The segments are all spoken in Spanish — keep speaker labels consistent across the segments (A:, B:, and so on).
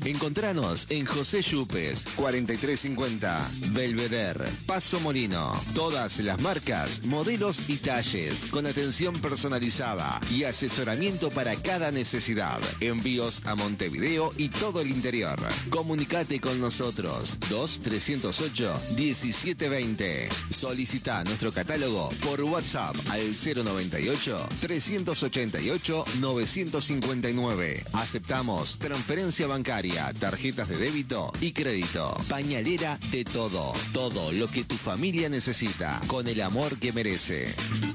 A: Encontranos en José Yupes, 4350, Belvedere, Paso Molino. Todas las marcas, modelos y talles, con atención personalizada y asesoramiento para cada necesidad. Envíos a Montevideo y todo el interior. Comunicate con nosotros, 2308-1720. Solicita nuestro catálogo por WhatsApp al 098-388-959. Aceptamos transferencia bancaria, tarjetas de débito y crédito. Pañalera de todo. Todo lo que tu familia necesita, con el amor que merece.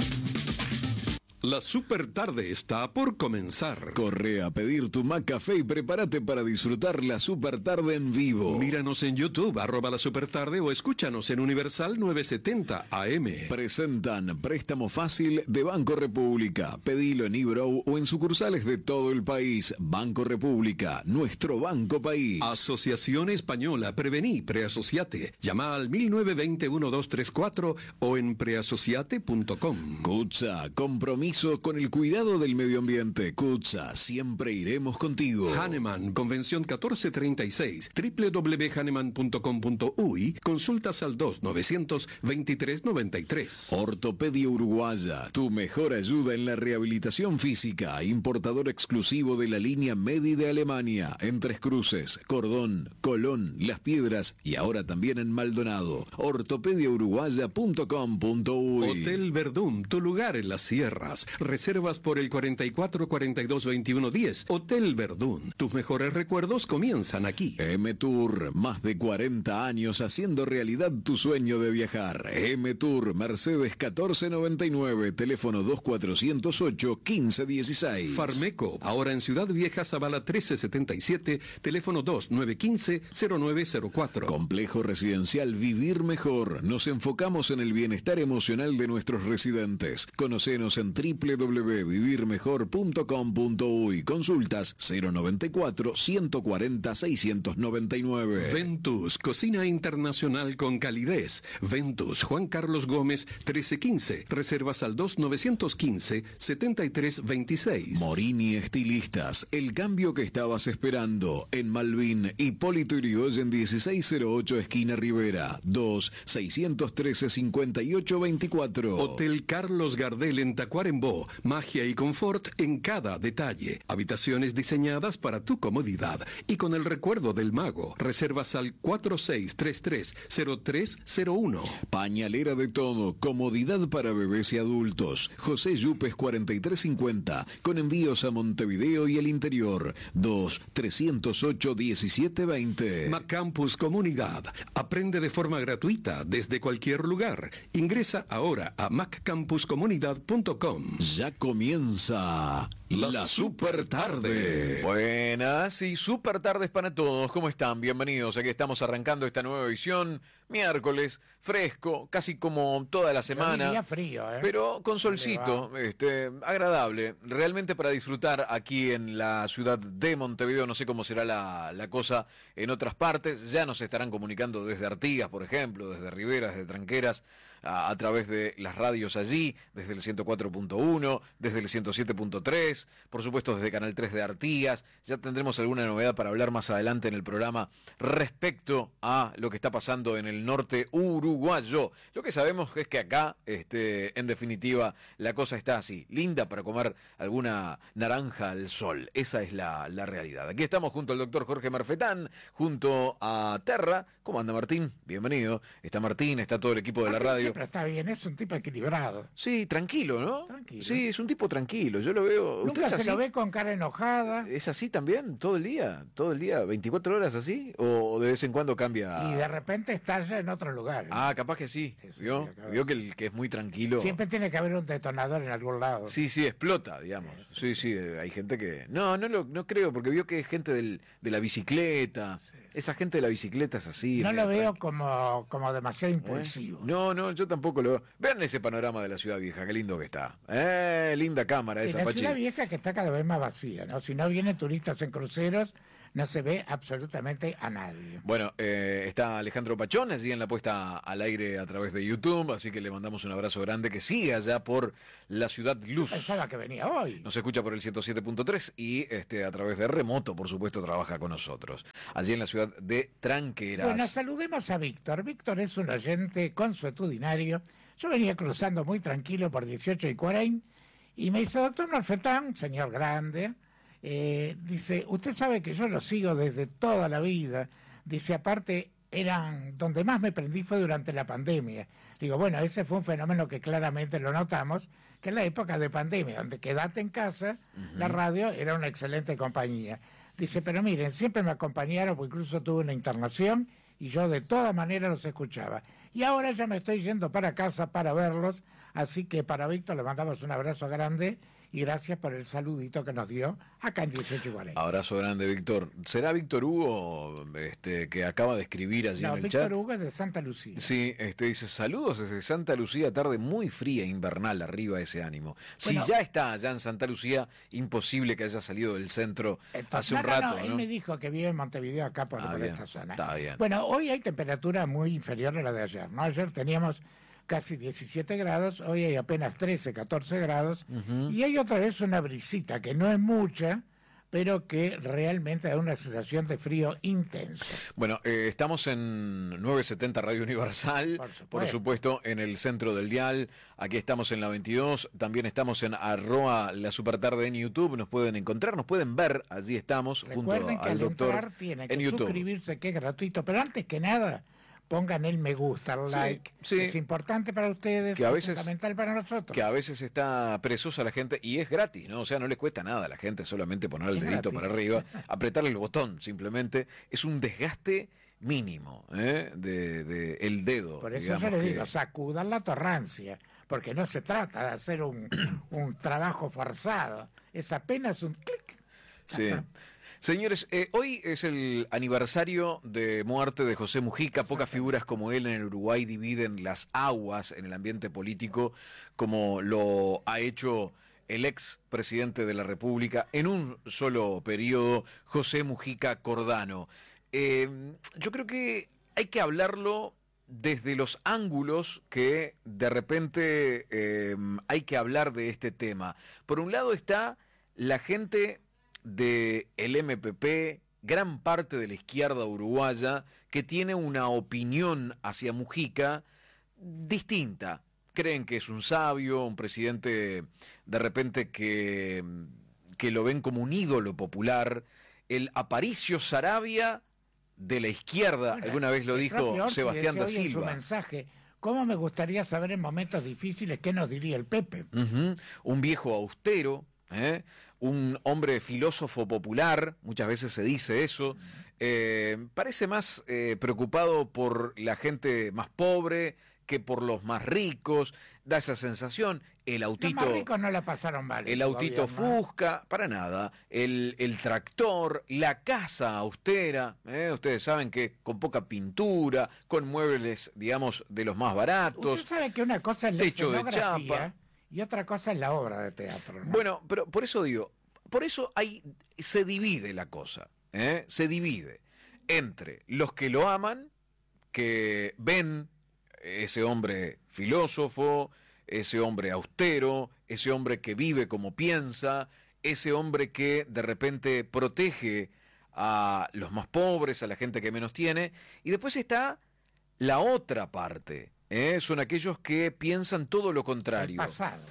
B: La super tarde está por comenzar.
C: Corre a pedir tu McCafé y prepárate para disfrutar la super tarde en vivo.
B: Míranos en YouTube, @la supertarde, o escúchanos en Universal 970 AM.
C: Presentan Préstamo Fácil de Banco República. Pedilo en eBrow o en sucursales de todo el país. Banco República, nuestro banco país.
B: Asociación Española, prevení, preasociate. Llama al 1920-1234 o en preasociate.com.
C: CUTSA, compromiso con el cuidado del medio ambiente. CUTSA, siempre iremos contigo.
B: Hahnemann, Convención 1436, www.hahnemann.com.uy, consultas al 2900-2393.
C: Ortopedia Uruguaya, tu mejor ayuda en la rehabilitación física. Importador exclusivo de la línea Medi de Alemania, en Tres Cruces, Cordón, Colón, Las Piedras y ahora también en Maldonado. ortopediauruguaya.com.uy.
B: Hotel Verdún, tu lugar en las sierras. Reservas por el 44-42-21-10. Hotel Verdún. Tus mejores recuerdos comienzan aquí.
C: M-Tour, más de 40 años haciendo realidad tu sueño de viajar. M-Tour, Mercedes 1499, teléfono 2408-1516.
B: Farmeco, ahora en Ciudad Vieja, Zabala 1377, teléfono 2915-0904.
C: Complejo Residencial Vivir Mejor. Nos enfocamos en el bienestar emocional de nuestros residentes. Conocenos en www.vivirmejor.com.uy. Consultas 094-140-699.
B: Ventus, cocina internacional con calidez. Ventus, Juan Carlos Gómez, 1315. Reservas al 2915-7326.
C: Morini Estilistas, el cambio que estabas esperando. En Malvin, Hipólito Yrigoyen 1608, esquina Rivera. 2-613-5824.
B: Hotel Carlos Gardel en Tacuarembó. Magia y confort en cada detalle. Habitaciones diseñadas para tu comodidad y con el recuerdo del mago. Reservas al 4633-0301.
C: Pañalera de todo, comodidad para bebés y adultos. José Yupes 4350, con envíos a Montevideo y el interior. 2-308-1720.
B: Macampus Comunidad. Aprende de forma gratuita desde cualquier lugar. Ingresa ahora a maccampuscomunidad.com.
C: Ya comienza la super tarde.
D: Buenas y super tardes para todos. ¿Cómo están? Bienvenidos. Aquí estamos arrancando esta nueva edición. Miércoles, fresco, casi como toda la semana.
E: Día frío,
D: pero con solcito, agradable. Realmente para disfrutar aquí en la ciudad de Montevideo. No sé cómo será la cosa en otras partes. Ya nos estarán comunicando desde Artigas, por ejemplo, desde Rivera, desde Tranqueras, a través de las radios allí, desde el 104.1, desde el 107.3, por supuesto desde Canal 3 de Artigas. Ya tendremos alguna novedad para hablar más adelante en el programa respecto a lo que está pasando en el norte uruguayo. Lo que sabemos es que acá, en definitiva, la cosa está así, linda para comer alguna naranja al sol. Esa es la realidad. Aquí estamos junto al doctor Jorge Marfetán, junto a Terra. ¿Cómo anda, Martín? Bienvenido. Está Martín, está todo el equipo de la radio.
E: Pero está bien, es un tipo equilibrado.
D: Sí, tranquilo, ¿no?
E: Tranquilo.
D: Sí, es un tipo tranquilo, yo lo veo.
E: Nunca se lo ve con cara enojada.
D: ¿Es así también? ¿Todo el día? ¿Todo el día? ¿24 horas así? ¿O de vez en cuando cambia?
E: Y de repente estalla en otro lugar.
D: Ah, capaz que sí. ¿Vio que el que es muy tranquilo?
E: Siempre tiene que haber un detonador en algún lado.
D: Sí, explota, digamos. Sí, hay gente que... No creo, porque vio que es gente de la bicicleta. Sí. Esa gente de la bicicleta es así.
E: No lo veo como demasiado impulsivo.
D: No, yo tampoco lo veo. Vean ese panorama de la ciudad vieja, qué lindo que está. Linda cámara esa,
E: la
D: Pachi.
E: ciudad vieja que está cada vez más vacía, ¿no? Si no vienen turistas en cruceros, no se ve absolutamente a nadie.
D: Bueno, está Alejandro Pachón allí en la puesta al aire a través de YouTube, así que le mandamos un abrazo grande, que sigue allá por la ciudad Luz.
E: Pensaba que venía hoy.
D: Nos escucha por el 107.3 y a través de remoto, por supuesto, trabaja con nosotros. Allí en la ciudad de Tranqueras.
E: Bueno, saludemos a Víctor. Víctor es un oyente consuetudinario. Yo venía cruzando muy tranquilo por 18 y 40 y me dice, doctor Norfetán, señor grande, dice, usted sabe que yo lo sigo desde toda la vida. Dice, aparte, donde más me prendí fue durante la pandemia. Digo, bueno, ese fue un fenómeno que claramente lo notamos, que en la época de pandemia, donde quedate en casa, la radio era una excelente compañía. Dice, pero miren, siempre me acompañaron, porque incluso tuve una internación, y yo de todas maneras los escuchaba. Y ahora ya me estoy yendo para casa para verlos, así que para Víctor le mandamos un abrazo grande, y gracias por el saludito que nos dio acá en 18 y 40.
D: Abrazo grande, Víctor. ¿Será Víctor Hugo que acaba de escribir allí en el
E: Víctor
D: chat?
E: Hugo es de Santa Lucía.
D: Sí, dice, saludos desde Santa Lucía, tarde muy fría, invernal, arriba ese ánimo. Bueno, si ya está allá en Santa Lucía, imposible que haya salido del centro hace un rato.
E: Él me dijo que vive en Montevideo acá por esta zona.
D: Está bien.
E: Bueno, hoy hay temperatura muy inferior a la de ayer, ¿no? Ayer teníamos casi 17 grados, hoy hay apenas 13, 14 grados, y hay otra vez una brisita que no es mucha, pero que realmente da una sensación de frío intenso.
D: Bueno, estamos en 970 Radio Universal, por supuesto, en el centro del dial. Aquí estamos en la 22, también estamos en @la Supertarde en YouTube. Nos pueden encontrar, nos pueden ver, allí estamos.
E: Recuerden
D: junto
E: que
D: al doctor
E: entrar tienen que
D: YouTube.
E: suscribirse, que es gratuito, pero antes que nada, pongan el me gusta, el like, es importante para ustedes,
D: que a
E: es fundamental para nosotros.
D: Que a veces está presosa la gente y es gratis, ¿no? O sea, no le cuesta nada a la gente solamente poner el dedito para arriba, apretarle el botón simplemente. Es un desgaste mínimo de el dedo.
E: Por eso yo les digo, sacudan la torrancia, porque no se trata de hacer un trabajo forzado, es apenas un clic.
D: Sí. Señores, hoy es el aniversario de muerte de José Mujica. Pocas figuras como él en el Uruguay dividen las aguas en el ambiente político como lo ha hecho el ex presidente de la República en un solo periodo, José Mujica Cordano. Yo creo que hay que hablarlo desde los ángulos que de repente hay que hablar de este tema. Por un lado está la gente del MPP, gran parte de la izquierda uruguaya, que tiene una opinión hacia Mujica distinta. Creen que es un sabio, un presidente de repente que lo ven como un ídolo popular. El Aparicio Saravia de la izquierda, alguna vez lo dijo Sebastián da Silva.
E: En su mensaje, ¿cómo me gustaría saber en momentos difíciles qué nos diría el Pepe?
D: Un viejo austero, un hombre filósofo popular, muchas veces se dice eso, parece más preocupado por la gente más pobre que por los más ricos, da esa sensación. El autito,
E: los más ricos no la pasaron mal.
D: El autito Fusca, para nada, el tractor, la casa austera, ustedes saben que con poca pintura, con muebles, digamos, de los más baratos.
E: Usted sabe que una cosa es la
D: techo de
E: escenografía
D: chapa.
E: Y otra cosa es la obra de teatro, ¿no?
D: Bueno, pero por eso digo, se divide la cosa, se divide entre los que lo aman, que ven ese hombre filósofo, ese hombre austero, ese hombre que vive como piensa, ese hombre que de repente protege a los más pobres, a la gente que menos tiene, y después está la otra parte. Son aquellos que piensan todo lo contrario.
E: El pasado.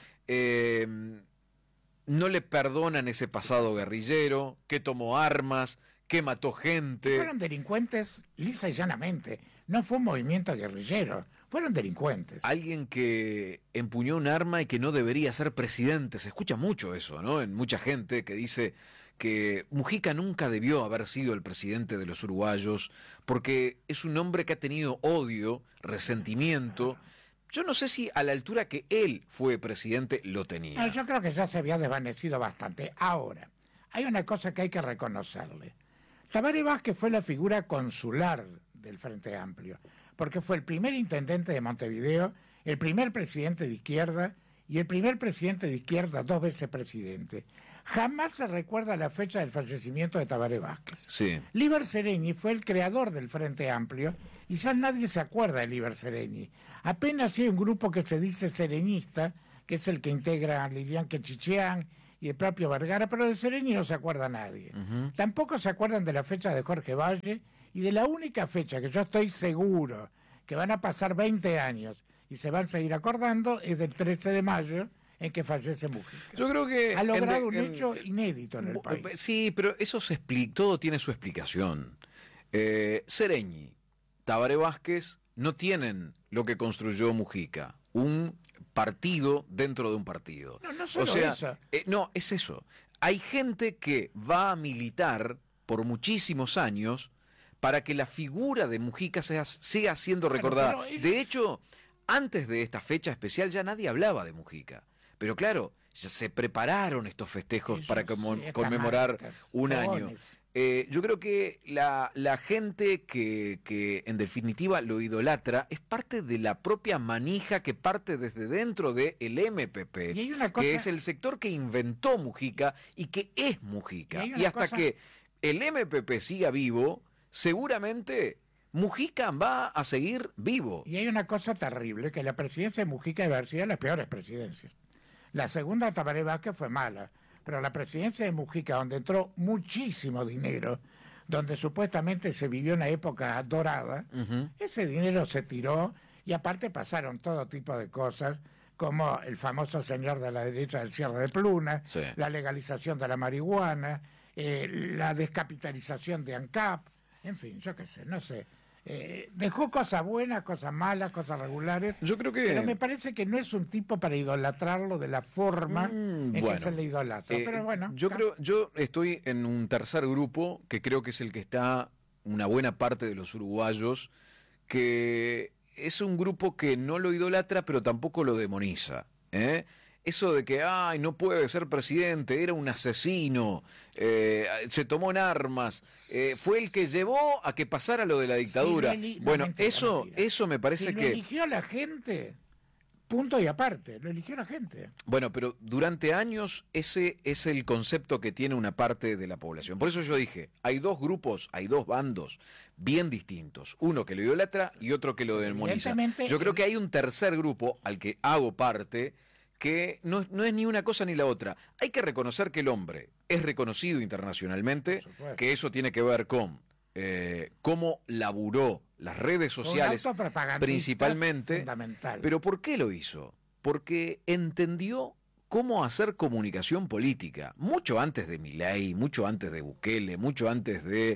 D: No le perdonan ese pasado guerrillero, que tomó armas, que mató gente.
E: Fueron delincuentes lisa y llanamente. No fue un movimiento guerrillero. Fueron delincuentes.
D: Alguien que empuñó un arma y que no debería ser presidente. Se escucha mucho eso, ¿no? En mucha gente que dice que Mujica nunca debió haber sido el presidente de los uruguayos porque es un hombre que ha tenido odio, resentimiento. Yo no sé si a la altura que él fue presidente lo tenía.
E: No, yo creo que ya se había desvanecido bastante. Ahora, hay una cosa que hay que reconocerle. Tabaré Vázquez fue la figura consular del Frente Amplio, porque fue el primer intendente de Montevideo, el primer presidente de izquierda y el primer presidente de izquierda 2 veces presidente. Jamás se recuerda la fecha del fallecimiento de Tabaré Vázquez.
D: Sí.
E: Líber Seregni fue el creador del Frente Amplio y ya nadie se acuerda de Líber Seregni. Apenas hay un grupo que se dice sereñista, que es el que integra a Lilian Quechichián y el propio Vergara, pero de Seregni no se acuerda nadie. Tampoco se acuerdan de la fecha de Jorge Valle y de la única fecha que yo estoy seguro que van a pasar 20 años y se van a seguir acordando es del 13 de mayo, en que fallece Mujica.
D: Yo creo que
E: ha logrado un hecho inédito en el país.
D: Sí, pero eso se explica, todo tiene su explicación. Seregni, Tabaré Vázquez no tienen lo que construyó Mujica, un partido dentro de un partido.
E: No solo eso.
D: No, es eso. Hay gente que va a militar por muchísimos años para que la figura de Mujica siga siendo recordada. De hecho, antes de esta fecha especial ya nadie hablaba de Mujica. Pero claro, ya se prepararon estos festejos para conmemorar un año. Yo creo que la gente que en definitiva lo idolatra es parte de la propia manija que parte desde dentro del MPP, que es el sector que inventó Mujica y que es Mujica. Y hasta que el MPP siga vivo, seguramente Mujica va a seguir vivo.
E: Y hay una cosa terrible, que la presidencia de Mujica debe haber sido de las peores presidencias. La segunda de Tabaré Vázquez fue mala, pero la presidencia de Mujica, donde entró muchísimo dinero, donde supuestamente se vivió una época dorada, ese dinero se tiró y aparte pasaron todo tipo de cosas, como el famoso señor de la derecha del cierre de Pluna, la legalización de la marihuana, la descapitalización de ANCAP, en fin, yo qué sé, no sé. Dejó cosas buenas, cosas malas, cosas regulares.
D: Yo creo que...
E: Pero me parece que no es un tipo para idolatrarlo de la forma en que se le idolatra. Pero bueno,
D: yo estoy en un tercer grupo que creo que es el que está una buena parte de los uruguayos, que es un grupo que no lo idolatra, pero tampoco lo demoniza. Eso de que, ay, no puede ser presidente, era un asesino, se tomó en armas, fue el que llevó a que pasara lo de la dictadura. Bueno, eso me parece que...
E: Lo eligió la gente, punto y aparte, lo eligió la gente.
D: Bueno, pero durante años ese es el concepto que tiene una parte de la población. Por eso yo dije, hay dos grupos, hay dos bandos bien distintos. Uno que lo idolatra y otro que lo demoniza. Yo creo que hay un tercer grupo al que hago parte, que no es ni una cosa ni la otra. Hay que reconocer que el hombre es reconocido internacionalmente, que eso tiene que ver con cómo laburó las redes sociales principalmente. Pero ¿por qué lo hizo? Porque entendió cómo hacer comunicación política, mucho antes de Milei, mucho antes de Bukele, mucho antes de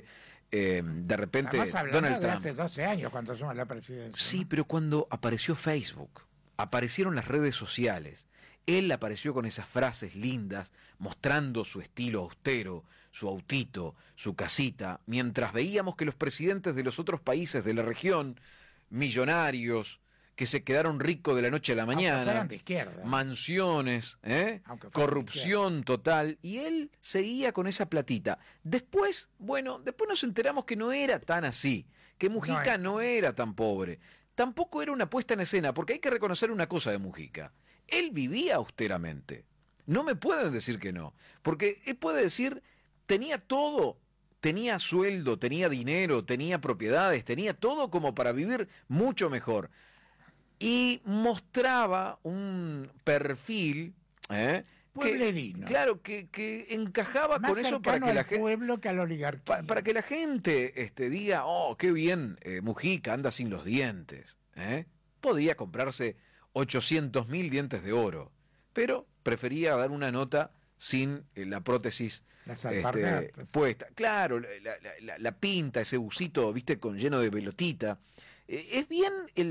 D: repente Donald Trump.
E: Hace 12 años cuando asume la presidencia.
D: Sí, ¿no? Pero cuando apareció Facebook, aparecieron las redes sociales, él apareció con esas frases lindas, mostrando su estilo austero, su autito, su casita, mientras veíamos que los presidentes de los otros países de la región, millonarios, que se quedaron ricos de la noche a la mañana,
E: de izquierda,
D: mansiones, corrupción total, y él seguía con esa platita. Después nos enteramos que no era tan así, que Mujica no era tan pobre. Tampoco era una puesta en escena, porque hay que reconocer una cosa de Mujica. Él vivía austeramente. No me pueden decir que no. Porque él puede decir, tenía todo. Tenía sueldo, tenía dinero, tenía propiedades, tenía todo como para vivir mucho mejor. Y mostraba un perfil...
E: pueblerino.
D: Claro, que encajaba
E: más
D: con eso para que la gente...
E: pueblo que a la oligarquía.
D: Para que la gente diga, oh, qué bien, Mujica anda sin los dientes. Podría comprarse 800.000 dientes de oro, pero prefería dar una nota sin la prótesis puesta. Claro, la pinta, ese busito, viste, lleno de pelotita. Es bien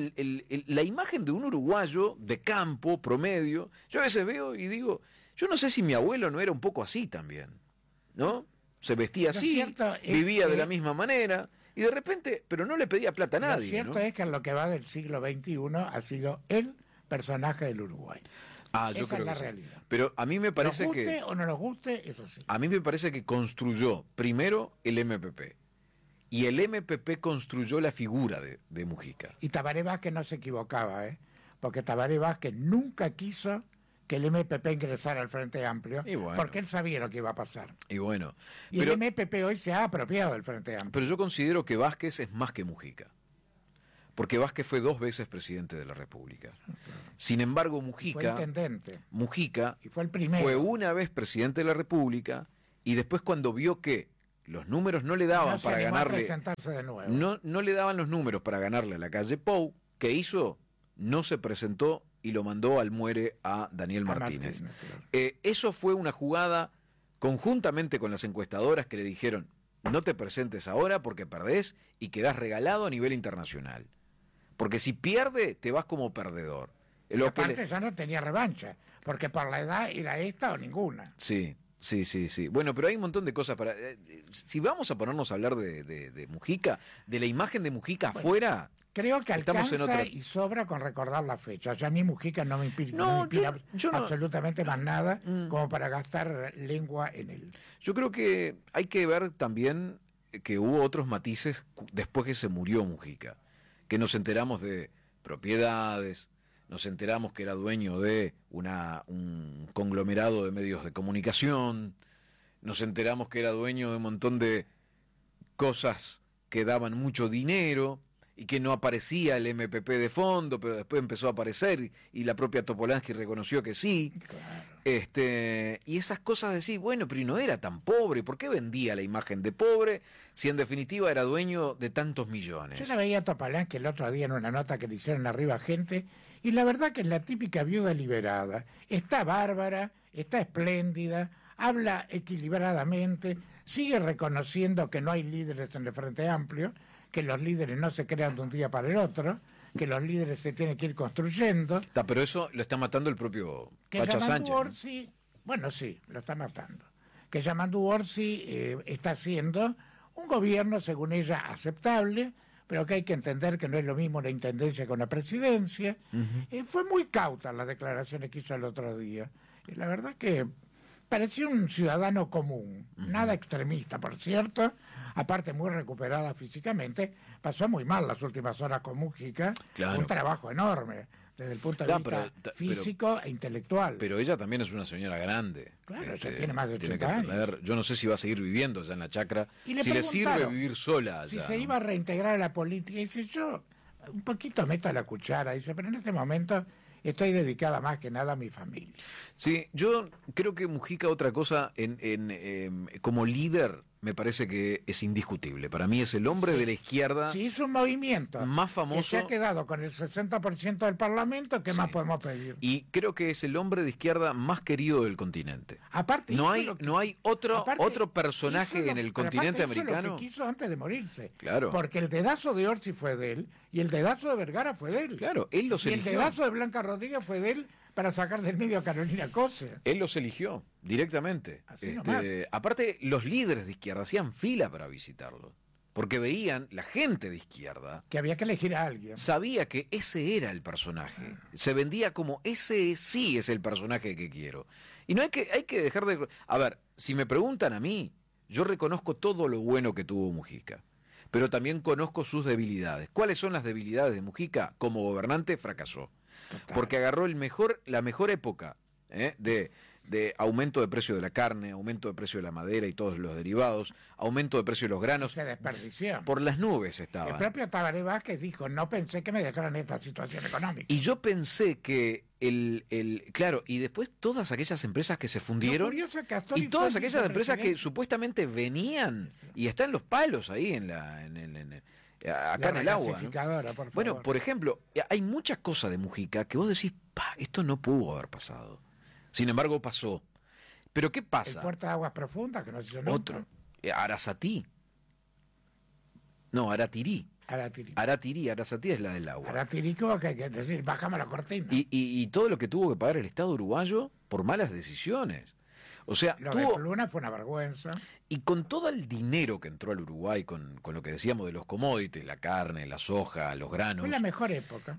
D: la imagen de un uruguayo de campo, promedio. Yo a veces veo y digo, yo no sé si mi abuelo no era un poco así también, ¿no? Se vestía así, vivía de la misma manera, y de repente, pero no le pedía plata a nadie.
E: Lo cierto es que en lo que va del siglo XXI ha sido el personaje del Uruguay.
D: Yo creo
E: es la
D: que
E: realidad.
D: Sí. Pero a mí me parece
E: nos guste
D: que...
E: o no nos guste, eso sí.
D: A mí me parece que construyó primero el MPP. Y el MPP construyó la figura de Mujica.
E: Y Tabaré Vázquez no se equivocaba, porque Tabaré Vázquez nunca quiso que el MPP ingresara al Frente Amplio,
D: Y bueno.
E: porque él sabía lo que iba a pasar.
D: Y bueno,
E: Y el MPP hoy se ha apropiado del Frente Amplio.
D: pero yo considero que Vázquez es más que Mujica. Porque Vázquez fue 2 veces presidente de la República. Sin embargo,
E: Fue
D: Mujica
E: intendente.
D: Mujica
E: Y fue el primero.
D: fue una vez presidente de la República y después cuando vio que los números no le daban
E: No se
D: para
E: animó a
D: ganarle,
E: presentarse de nuevo.
D: no le daban los números para ganarle a la calle Pou, ¿qué hizo? No se presentó y lo mandó al muere a Daniel
E: A
D: Martínez.
E: claro.
D: Eso fue una jugada conjuntamente con las encuestadoras que le dijeron, no te presentes ahora porque perdés y quedás regalado a nivel internacional. Porque si pierde, te vas como perdedor.
E: Y
D: Lo que
E: aparte
D: le-
E: ya no tenía revancha, porque por la edad era esta o ninguna.
D: Sí. Bueno, pero hay un montón de cosas para... si vamos a ponernos a hablar de Mujica, de la imagen de Mujica afuera...
E: Creo que
D: Estamos en
E: alcanza
D: otra-
E: y sobra con recordar la fecha. Ya a mí Mujica no me inspira,
D: No,
E: no me inspira
D: yo no-
E: absolutamente más nada como para gastar lengua en él.
D: Yo creo que hay que ver también que hubo otros matices después que se murió Mujica, que nos enteramos de propiedades, nos enteramos que era dueño de un conglomerado de medios de comunicación, nos enteramos que era dueño de un montón de cosas que daban mucho dinero y que no aparecía el MPP de fondo, pero después empezó a aparecer y la propia Topolansky reconoció que sí. Y esas cosas de decir, bueno, pero no era tan pobre, ¿por qué vendía la imagen de pobre si en definitiva era dueño de tantos millones?
E: Yo la veía a Topolansky el otro día en una nota que le hicieron arriba gente, y la verdad que es la típica viuda liberada. Está bárbara, está espléndida, habla equilibradamente, sigue reconociendo que no hay líderes en el Frente Amplio, que los líderes no se crean de un día para el otro, que los líderes se tienen que ir construyendo,
D: Pero eso lo está matando el propio
E: que
D: Pacha
E: Yamandu
D: Sánchez, ¿no?
E: Orsi, bueno, sí, lo está matando, que Yamandu Orsi está haciendo un gobierno, según ella, aceptable, pero que hay que entender que no es lo mismo la intendencia con la presidencia. Fue muy cauta las declaraciones que hizo el otro día. Y la verdad que parecía un ciudadano común, nada extremista, por cierto, aparte muy recuperada físicamente, pasó muy mal las últimas horas con Mujica,
D: Claro.
E: un trabajo enorme desde el punto de
D: Ya,
E: vista
D: pero-
E: físico e intelectual.
D: Pero ella también es una señora grande.
E: Claro, ya tiene más de
D: tiene
E: 80
D: que
E: años.
D: tener- yo no sé si va a seguir viviendo allá en la chacra,
E: Y le
D: si le sirve
E: preguntaron
D: vivir sola allá.
E: si se
D: ¿no?
E: iba a reintegrar a la política, y dice, yo un poquito meto la cuchara, dice, pero en este momento estoy dedicada más que nada a mi familia.
D: Sí, yo creo que Mujica otra cosa, como líder, me parece que es indiscutible. Para mí es el hombre de la izquierda
E: Si hizo un movimiento
D: más
E: que
D: famoso.
E: se ha quedado con el 60% del Parlamento, ¿qué
D: Sí.
E: más podemos pedir?
D: Y creo que es el hombre de izquierda más querido del continente.
E: Aparte
D: No
E: hizo
D: hay,
E: lo que-
D: no hay otro
E: aparte,
D: personaje
E: hizo lo-
D: en el
E: pero
D: continente
E: aparte hizo
D: americano.
E: lo que quiso antes de morirse.
D: Claro.
E: Porque el dedazo de Orsi fue de él y el dedazo de Vergara fue de él.
D: Claro, él los
E: Y el
D: eligió.
E: dedazo de Blanca Rodríguez fue de él para sacar del medio a Carolina Cose.
D: Él los eligió directamente.
E: Así nomás.
D: Aparte, los líderes de izquierda hacían fila para visitarlo. Porque veían, la gente de izquierda
E: Que había que elegir a alguien.
D: sabía que ese era el personaje. Se vendía como ese sí es el personaje que quiero. Y no hay que dejar de... A ver, si me preguntan a mí, yo reconozco todo lo bueno que tuvo Mujica. Pero también conozco sus debilidades. ¿Cuáles son las debilidades de Mujica? Como gobernante fracasó.
E: Total.
D: Porque agarró la mejor época de aumento de precio de la carne, aumento de precio de la madera y todos los derivados, aumento de precio de los granos.
E: Se desperdició.
D: Por las nubes
E: El
D: estaban.
E: propio Tabaré Vázquez dijo, no pensé que me dejaran esta situación económica.
D: Y yo pensé que claro, y después todas aquellas empresas que se fundieron,
E: Lo curioso es que Astori
D: y todas
E: fue
D: aquellas empresas que
E: vicepresidente.
D: supuestamente venían y están los palos ahí acá en el agua, ¿no?
E: rectificadora, por favor.
D: Bueno, por ejemplo, hay muchas cosas de Mujica que vos decís, esto no pudo haber pasado. Sin embargo, pasó. Pero ¿qué
E: el
D: pasa?
E: puerto de aguas profundas, que no se hizo nunca.
D: Otro. Arasatí. No, Aratirí.
E: Aratiri.
D: Arasatí es la del agua.
E: Aratirico, que hay que decir, bájame la cortina.
D: Y todo lo que tuvo que pagar el Estado uruguayo por malas decisiones. O sea,
E: Lo de Pluna fue una vergüenza.
D: y con todo el dinero que entró al Uruguay, con lo que decíamos de los commodities, la carne, la soja, los granos,
E: Fue la mejor época.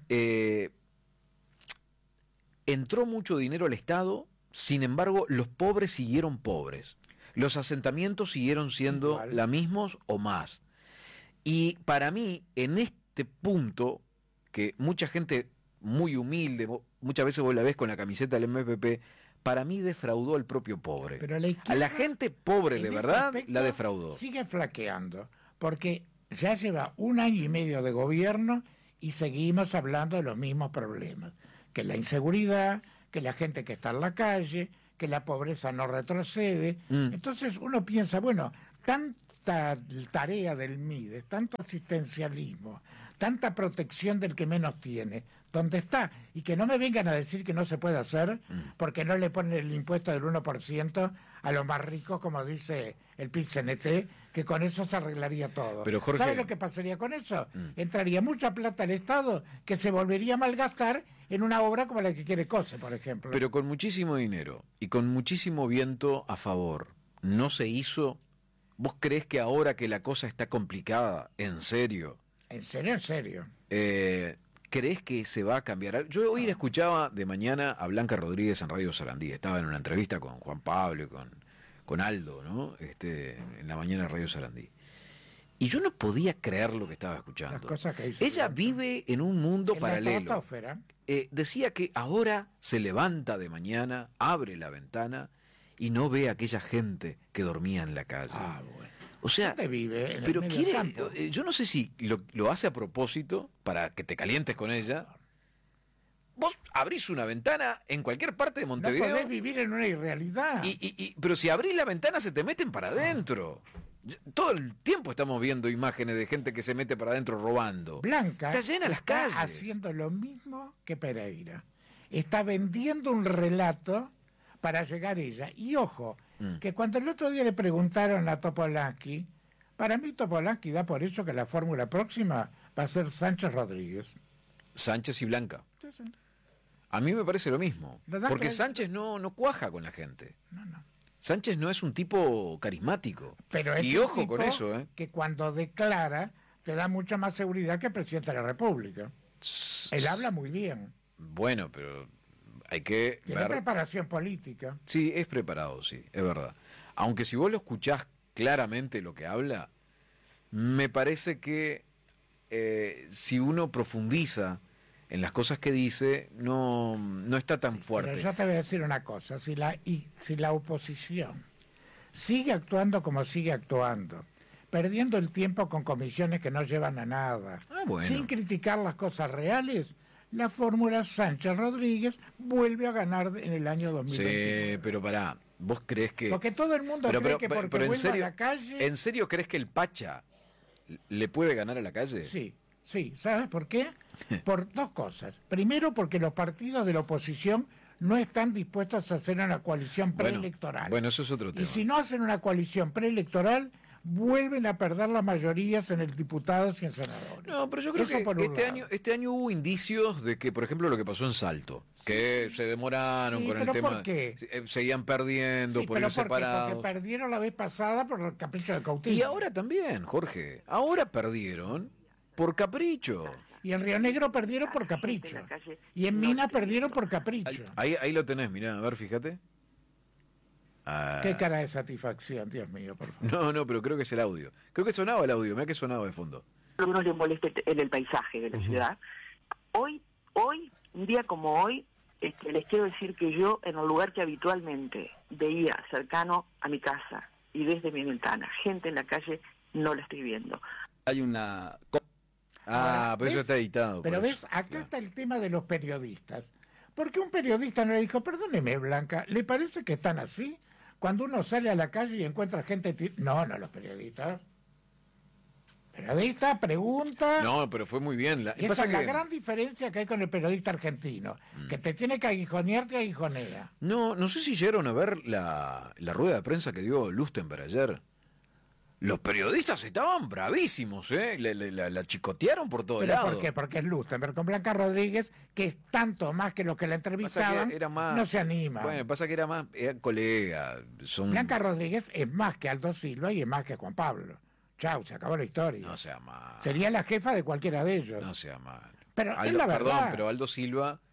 D: entró mucho dinero al Estado, sin embargo, los pobres siguieron pobres. Los asentamientos siguieron siendo
E: Igual.
D: la mismos o más. Y para mí, en este punto, que mucha gente muy humilde, muchas veces vos la ves con la camiseta del MPP, para mí defraudó al propio pobre.
E: Pero la
D: A la gente pobre de
E: en ese
D: verdad
E: aspecto,
D: la defraudó.
E: Sigue flaqueando, porque ya lleva 1 año y medio de gobierno y seguimos hablando de los mismos problemas, que la inseguridad, que la gente que está en la calle, que la pobreza no retrocede. Entonces uno piensa, bueno, tanta tarea del MIDES, tanto asistencialismo, tanta protección del que menos tiene, ¿dónde está? Y que no me vengan a decir que no se puede hacer porque no le ponen el impuesto del 1% a los más ricos, como dice el PIT-CNT, que con eso se arreglaría todo.
D: Pero, Jorge,
E: ¿sabe lo que pasaría con eso? Entraría mucha plata al Estado que se volvería a malgastar en una obra como la que quiere COSE, por ejemplo.
D: Pero con muchísimo dinero y con muchísimo viento a favor, ¿no se hizo? ¿Vos creés que ahora que la cosa está complicada, en serio?
E: ¿En serio? ¿En serio?
D: ¿Crees que se va a cambiar? Yo hoy escuchaba de mañana a Blanca Rodríguez en Radio Sarandí. Estaba en una entrevista con Juan Pablo y con Aldo, ¿no? En la mañana de Radio Sarandí. Y yo no podía creer lo que estaba escuchando.
E: Las cosas que dice
D: Ella
E: Blanca.
D: vive en un mundo
E: En la
D: paralelo.
E: estratosfera.
D: Decía que ahora se levanta de mañana, abre la ventana y no ve a aquella gente que dormía en la calle.
E: Ah, bueno.
D: O sea,
E: ¿Dónde vive? En el
D: pero
E: medio
D: quiere,
E: del campo.
D: yo no sé si lo hace a propósito para que te calientes con ella. Vos abrís una ventana en cualquier parte de
E: No
D: Montevideo,
E: podés vivir en una irrealidad.
D: pero si abrís la ventana se te meten para adentro. Todo el tiempo estamos viendo imágenes de gente que se mete para adentro robando.
E: Blanca
D: Está llena las calles.
E: haciendo lo mismo que Pereira. Está vendiendo un relato para llegar ella. Y ojo, que cuando el otro día le preguntaron a Topolansky, para mí Topolansky da por hecho que la fórmula próxima va a ser Sánchez Rodríguez.
D: Sánchez y Blanca.
E: Sí, sí.
D: A mí me parece lo mismo.
E: ¿Verdad
D: Porque
E: que-
D: Sánchez no cuaja con la gente.
E: No.
D: Sánchez no es un tipo carismático.
E: Pero es
D: Y
E: un
D: ojo
E: tipo
D: con eso, ¿eh?
E: que cuando declara te da mucha más seguridad que el presidente de la República. Él habla muy bien.
D: Bueno, pero hay que
E: Tiene
D: ver.
E: preparación política.
D: Sí, es preparado, sí, es verdad. Aunque si vos lo escuchás claramente lo que habla, me parece que si uno profundiza en las cosas que dice, no está tan fuerte.
E: Pero yo te voy a decir una cosa, si la oposición sigue actuando como sigue actuando, perdiendo el tiempo con comisiones que no llevan a nada,
D: bueno.
E: sin criticar las cosas reales, la fórmula Sánchez Rodríguez vuelve a ganar en el año 2021.
D: Sí, pero pará, ¿vos crees que...?
E: Porque todo el mundo cree que porque
D: en
E: vuelva
D: serio,
E: a la calle...
D: ¿En serio crees que el Pacha le puede ganar a la calle?
E: Sí, ¿sabes por qué? Por dos cosas. Primero, porque los partidos de la oposición no están dispuestos a hacer una coalición preelectoral.
D: Bueno, eso es otro tema.
E: Y si no hacen una coalición preelectoral, vuelven a perder las mayorías en el diputados y en senadores.
D: No, pero yo creo
E: Eso por un
D: que
E: lado.
D: este año hubo indicios de que, por ejemplo, lo que pasó en Salto, que se demoraron
E: Sí,
D: con el
E: pero
D: tema.
E: ¿por qué?
D: Seguían perdiendo
E: Sí,
D: por
E: pero
D: ir
E: ¿por qué? Porque
D: separados.
E: perdieron la vez pasada por el capricho de Coutinho.
D: Y ahora también, Jorge. Ahora perdieron por capricho.
E: Y en Río Negro perdieron por capricho. Y en Minas perdieron por capricho.
D: Ahí lo tenés, mirá, a ver, fíjate. Ah,
E: Qué cara de satisfacción, Dios mío, por favor.
D: no, pero creo que es el audio. Creo que sonaba el audio, mirá que sonaba de fondo.
F: Lo que uno le moleste en el paisaje de la ciudad. Hoy, un día como hoy, les quiero decir que yo, en el lugar que habitualmente veía cercano a mi casa y desde mi ventana, gente en la calle, no la estoy viendo.
G: Hay una...
D: Ah,
E: Ahora,
D: pero eso
E: ¿ves?
D: está editado.
E: Pero
D: por
E: ves,
D: eso.
E: acá
D: Claro.
E: está el tema de los periodistas. Porque un periodista no le dijo, perdóneme, Blanca, ¿le parece que están así? Cuando uno sale a la calle y encuentra gente... No, los periodistas. Periodista, pregunta...
D: No, pero fue muy bien.
E: Y esa es la gran diferencia que hay con el periodista argentino. Que te tiene que aguijonear, te aguijonea.
D: No sé si llegaron a ver la rueda de prensa que dio Lustenberg ayer. Los periodistas estaban bravísimos, ¿eh? La chicotearon por todos
E: ¿Pero
D: lados.
E: por qué? Porque es Lustenberg con Blanca Rodríguez, que es tanto más que los que la entrevistaban,
D: era más,
E: no se anima.
D: Bueno, pasa que era colega.
E: Blanca Rodríguez es más que Aldo Silva y es más que Juan Pablo. Chau, se acabó la historia.
D: No sea mal.
E: Sería la jefa de cualquiera de ellos.
D: No sea mal.
E: Pero es la verdad.
D: Perdón, pero Aldo Silva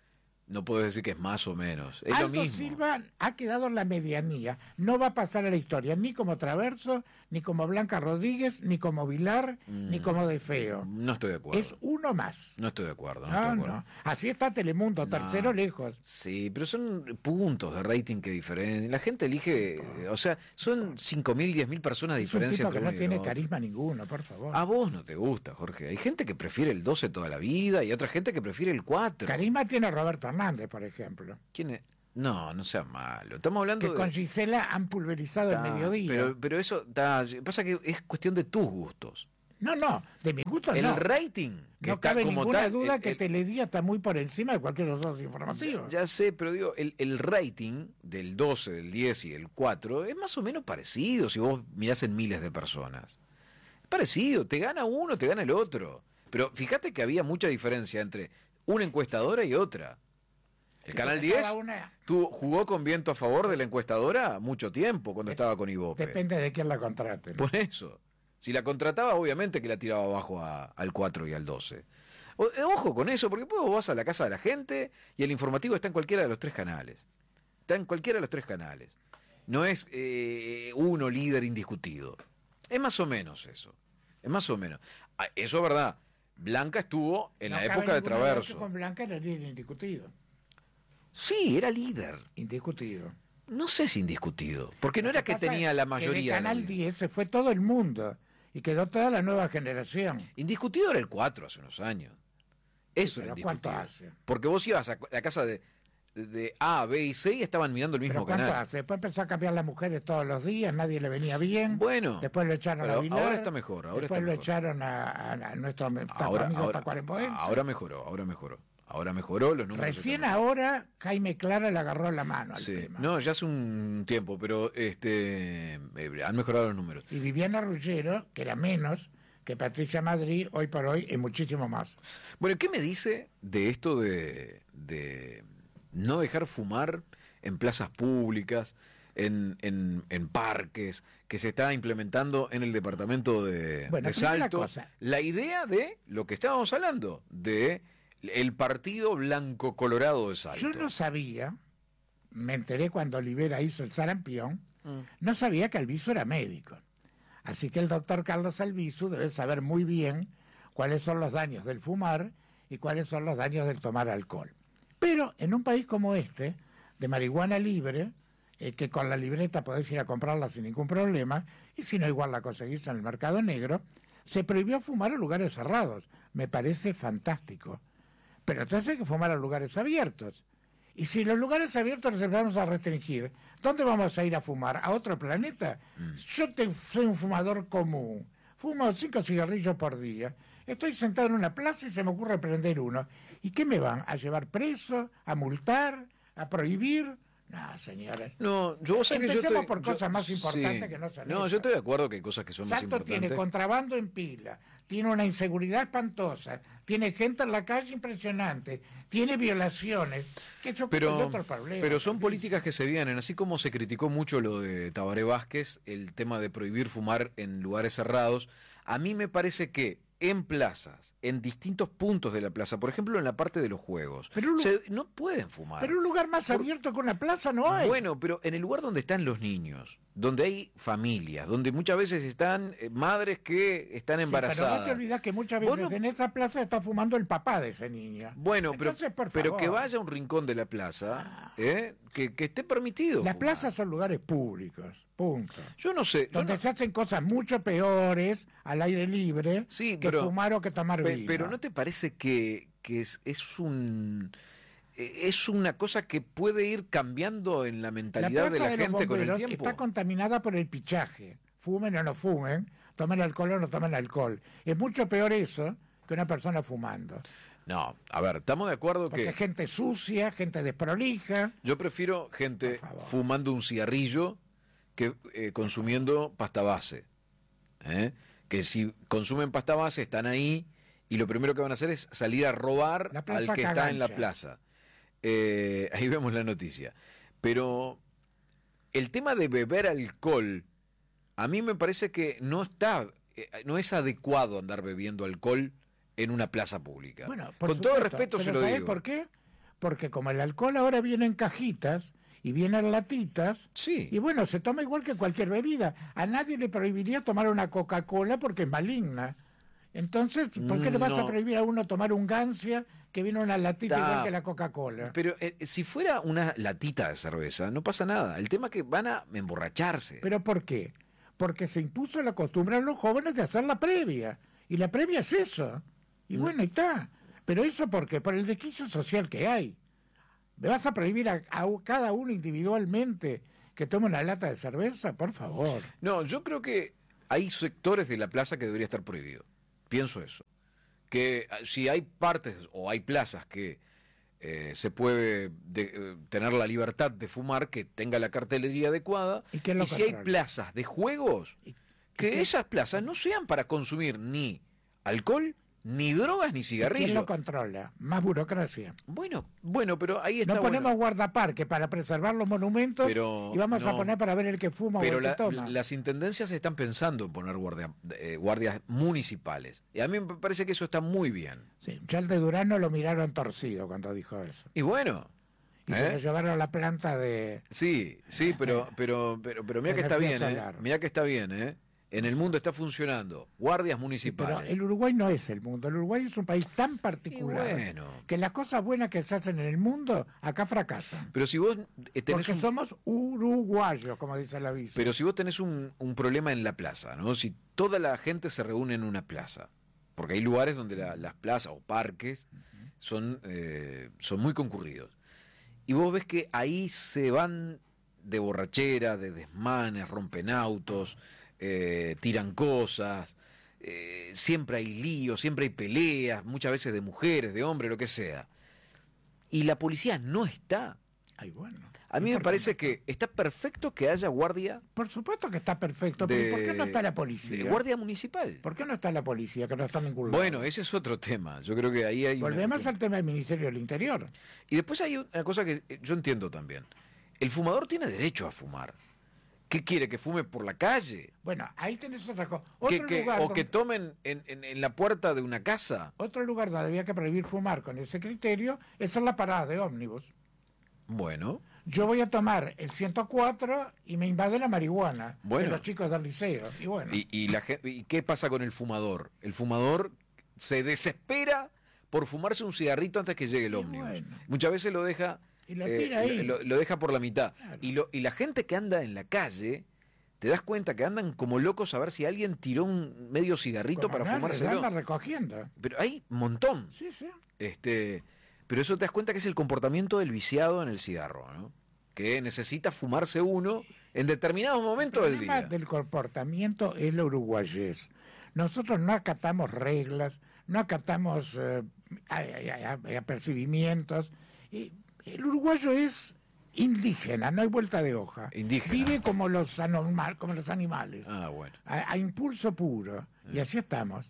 D: no puedes decir que es más o menos. Es lo
E: Aldo
D: mismo.
E: Silva ha quedado en la medianía. No va a pasar a la historia ni como Traverso, ni como Blanca Rodríguez, ni como Vilar, ni como De Feo.
D: No estoy de acuerdo.
E: Es uno más.
D: No estoy de acuerdo. No estoy de acuerdo.
E: No. Así está Telemundo, tercero lejos.
D: Sí, pero son puntos de rating que diferencian. La gente elige, o sea, son 5.000, 10.000 personas de
E: Es un
D: diferencia
E: tipo que
D: entre
E: no
D: uno y
E: tiene
D: el otro.
E: carisma ninguno, por favor.
D: A vos no te gusta, Jorge. Hay gente que prefiere el 12 toda la vida y otra gente que prefiere el 4.
E: Carisma tiene Roberto Hernández, por ejemplo.
D: ¿Quién es? No, no sea malo. Estamos hablando
E: Que
D: de...
E: con Gisela han pulverizado el mediodía.
D: Pero eso pasa que es cuestión de tus gustos.
E: No, de mi gusto
D: El
E: no.
D: rating que
E: No
D: está
E: cabe
D: como
E: ninguna
D: tal,
E: duda que Teledía está muy por encima de cualquier de los dos informativos.
D: ya sé, pero digo, el rating del 12, del 10 y el 4 es más o menos parecido si vos mirás en miles de personas. Es parecido, te gana uno, te gana el otro. Pero fíjate que había mucha diferencia entre una encuestadora y otra. El Canal 10 jugó con viento a favor de la encuestadora mucho tiempo cuando estaba con Ibope.
E: Depende de quién la contrate, ¿no?
D: Por eso. Si la contrataba, obviamente que la tiraba abajo al 4 y al 12. Ojo con eso, porque vos vas a la casa de la gente y el informativo está en cualquiera de los 3 canales. Está en cualquiera de los 3 canales. No es uno líder indiscutido. Es más o menos eso. Es más o menos. Eso es verdad. Blanca estuvo en
E: No
D: la
E: cabe
D: época de
E: ninguna duda
D: Traverso.
E: que con Blanca era líder indiscutido.
D: Sí, era líder.
E: Indiscutido.
D: No sé si indiscutido. Porque no era que
E: pasa
D: tenía la
E: que
D: mayoría.
E: de Canal 10 se fue todo el mundo y quedó toda la nueva generación.
D: Indiscutido era el 4 hace unos años. Eso era
E: pero ¿cuánto
D: indiscutido.
E: hace?
D: Porque vos ibas a la casa de A, B y C y estaban mirando el mismo
E: ¿Pero cuánto
D: canal.
E: hace? Después empezó a cambiar las mujeres todos los días, nadie le venía bien.
D: Bueno,
E: después lo echaron
D: pero
E: a Vilar.
D: ahora está mejor, ahora
E: después
D: está
E: lo
D: mejor.
E: echaron a nuestro amigo Tacuarembó.
D: ahora mejoró los números.
E: Recién
D: están
E: ahora Jaime Clara le agarró la mano al
D: sí.
E: tema.
D: No, ya hace un tiempo, pero han mejorado los números.
E: Y Viviana Ruggero, que era menos que Patricia Madrid, hoy por hoy es muchísimo más.
D: Bueno, ¿qué me dice de esto de no dejar fumar en plazas públicas, en parques, que se está implementando en el departamento de
E: Bueno, primera
D: Salto?
E: cosa.
D: La idea de lo que estábamos hablando, de el partido blanco colorado de Salto.
E: Yo no sabía, me enteré cuando Olivera hizo el sarampión, no sabía que Albizu era médico. Así que el doctor Carlos Albizu debe saber muy bien cuáles son los daños del fumar y cuáles son los daños del tomar alcohol. Pero en un país como este, de marihuana libre, que con la libreta podés ir a comprarla sin ningún problema, y si no igual la conseguís en el mercado negro, se prohibió fumar en lugares cerrados. Me parece fantástico. Pero entonces hay que fumar en lugares abiertos. Y si los lugares abiertos los empezamos a restringir, ¿dónde vamos a ir a fumar? ¿A otro planeta? Yo soy un fumador común. Fumo 5 cigarrillos por día. Estoy sentado en una plaza y se me ocurre prender uno. ¿Y qué me van? ¿A llevar preso? ¿A multar? ¿A prohibir? No, señores.
D: No, yo sé que yo
E: Empecemos
D: estoy,
E: por cosas más importantes
D: sí.
E: que no son
D: No,
E: esas.
D: yo estoy de acuerdo que hay cosas que son más
E: Salto
D: importantes.
E: tiene contrabando en pila, tiene una inseguridad espantosa, tiene gente en la calle impresionante, tiene violaciones, que eso es otro problema.
D: Pero son políticas que se vienen, así como se criticó mucho lo de Tabaré Vázquez, el tema de prohibir fumar en lugares cerrados. A mí me parece que en plazas, en distintos puntos de la plaza, por ejemplo en la parte de los juegos,
E: Pero
D: no pueden fumar.
E: Pero un lugar más abierto que una plaza no hay.
D: Bueno, pero en el lugar donde están los niños, donde hay familias, donde muchas veces están madres que están
E: Sí,
D: embarazadas.
E: pero no te olvidas que muchas
D: Vos
E: veces
D: no-
E: en esa plaza está fumando el papá de ese niño.
D: Bueno,
E: Entonces, por
D: pero
E: favor.
D: que vaya a un rincón de la plaza, que esté permitido.
E: Las
D: fumar.
E: plazas son lugares públicos, punto.
D: Yo no sé. yo
E: Donde
D: no-
E: se hacen cosas mucho peores al aire libre
D: Sí,
E: que
D: pero-
E: fumar o que tomar vino.
D: Pero ¿no te parece que es una cosa que puede ir cambiando en la
E: La
D: mentalidad de
E: plaza
D: la
E: de los
D: gente con el
E: bomberos
D: tiempo?
E: está contaminada por el pichaje. Fumen o no fumen, tomen alcohol o no tomen alcohol. Es mucho peor eso que una persona fumando.
D: No, a ver, estamos de acuerdo
E: Porque
D: que
E: es gente sucia, gente desprolija.
D: yo prefiero gente
E: Por favor.
D: fumando un cigarrillo que consumiendo pasta base. Que si consumen pasta base están ahí y lo primero que van a hacer es salir a robar
E: La plaza
D: al que está en la
E: Cagancha.
D: plaza. Ahí vemos la noticia. Pero el tema de beber alcohol, a mí me parece que no es adecuado andar bebiendo alcohol en una plaza pública.
E: Bueno, por
D: Con todo
E: supuesto,
D: respeto se
E: pero
D: lo
E: ¿sabés
D: digo.
E: por qué? porque como el alcohol ahora viene en cajitas y viene en latitas,
D: Sí.
E: y bueno, se toma igual que cualquier bebida. A nadie le prohibiría tomar una Coca-Cola porque es maligna. Entonces, ¿por qué le vas a
D: No.
E: prohibir a uno tomar un Gancia que viene en una latita
D: Ta.
E: igual que la Coca-Cola?
D: Pero si fuera una latita de cerveza, no pasa nada. El tema es que van a emborracharse.
E: ¿Pero por qué? Porque se impuso la costumbre a los jóvenes de hacer la previa. Y la previa es eso. Y bueno, y está. Pero eso ¿por qué? Por el desquicio social que hay. ¿Me vas a prohibir a cada uno individualmente que tome una lata de cerveza? Por favor.
D: No, yo creo que hay sectores de la plaza que debería estar prohibido. Pienso eso. Que si hay partes o hay plazas que se puede tener la libertad de fumar, que tenga la cartelería adecuada.
E: ¿Y quién lo
D: si hay
E: controla?
D: plazas de juegos, que esas plazas no sean para consumir ni alcohol, ni drogas, ni
E: ¿Quién
D: cigarrillos.
E: lo controla? Más burocracia.
D: Bueno, pero ahí está.
E: No ponemos
D: bueno.
E: guardaparque para preservar los monumentos
D: Pero
E: y vamos a
D: no.
E: poner para ver el que fuma
D: Pero
E: o el que toma.
D: las intendencias están pensando en poner guardias municipales. Y a mí me parece que eso está muy bien.
E: Sí, ya el de Durano lo miraron torcido cuando dijo eso.
D: Y bueno.
E: Y se lo llevaron a la planta de...
D: Sí, pero mira que está bien,
E: solar.
D: Mira que está bien, En el mundo está funcionando. Guardias
E: Pero
D: municipales.
E: el Uruguay no es el mundo. El Uruguay es un país tan particular
D: Y bueno.
E: que las cosas buenas que se hacen en el mundo acá fracasan.
D: Pero si vos tenés
E: Porque somos uruguayos, como dice la vice.
D: Pero si vos tenés un problema en la plaza, ¿no? Si toda la gente se reúne en una plaza, porque hay lugares donde las plazas o parques son muy concurridos, y vos ves que ahí se van de borrachera, de desmanes, rompen autos, tiran cosas, siempre hay líos, siempre hay peleas, muchas veces de mujeres, de hombres, lo que sea. Y la policía no está.
E: Ay, bueno.
D: A mí
E: ¿Y
D: me
E: por qué
D: parece
E: no?
D: que está perfecto que haya guardia
E: Por supuesto que está perfecto, pero ¿por qué no está la policía?
D: guardia municipal.
E: ¿Por qué no está la policía, que no está en ningún lado?
D: Bueno, ese es otro tema. Yo creo que ahí hay una
E: Volvemos
D: cuestión.
E: al tema del Ministerio del Interior.
D: Y después hay una cosa que yo entiendo también. El fumador tiene derecho a fumar. ¿Qué quiere? ¿Que fume por la calle?
E: Bueno, ahí tenés otra cosa.
D: Que tomen en la puerta de una casa.
E: Otro lugar donde había que prohibir fumar con ese criterio es en la parada de ómnibus.
D: Bueno,
E: Yo voy a tomar el 104 y me invade la marihuana
D: Bueno.
E: de los chicos del liceo. Y bueno,
D: ¿y qué pasa con el fumador? El fumador se desespera por fumarse un cigarrito antes que llegue el
E: Y
D: ómnibus.
E: bueno.
D: Muchas veces lo deja
E: Y lo tira ahí.
D: lo deja por la mitad.
E: Claro.
D: Y la gente que anda en la calle, te das cuenta que andan como locos a ver si alguien tiró un medio cigarrito
E: como
D: para
E: no,
D: fumárselo.
E: anda recogiendo.
D: Pero hay un montón.
E: Sí, sí.
D: Pero eso te das cuenta que es el comportamiento del viciado en el cigarro, ¿no? Que necesita fumarse uno en determinados momentos
E: El
D: del
E: problema
D: día.
E: del comportamiento es la uruguayés. Nosotros no acatamos reglas, no acatamos apercibimientos. El uruguayo es indígena, no hay vuelta de hoja.
D: Indígena.
E: Vive como los animales,
D: Ah, bueno.
E: a impulso puro. Y así estamos.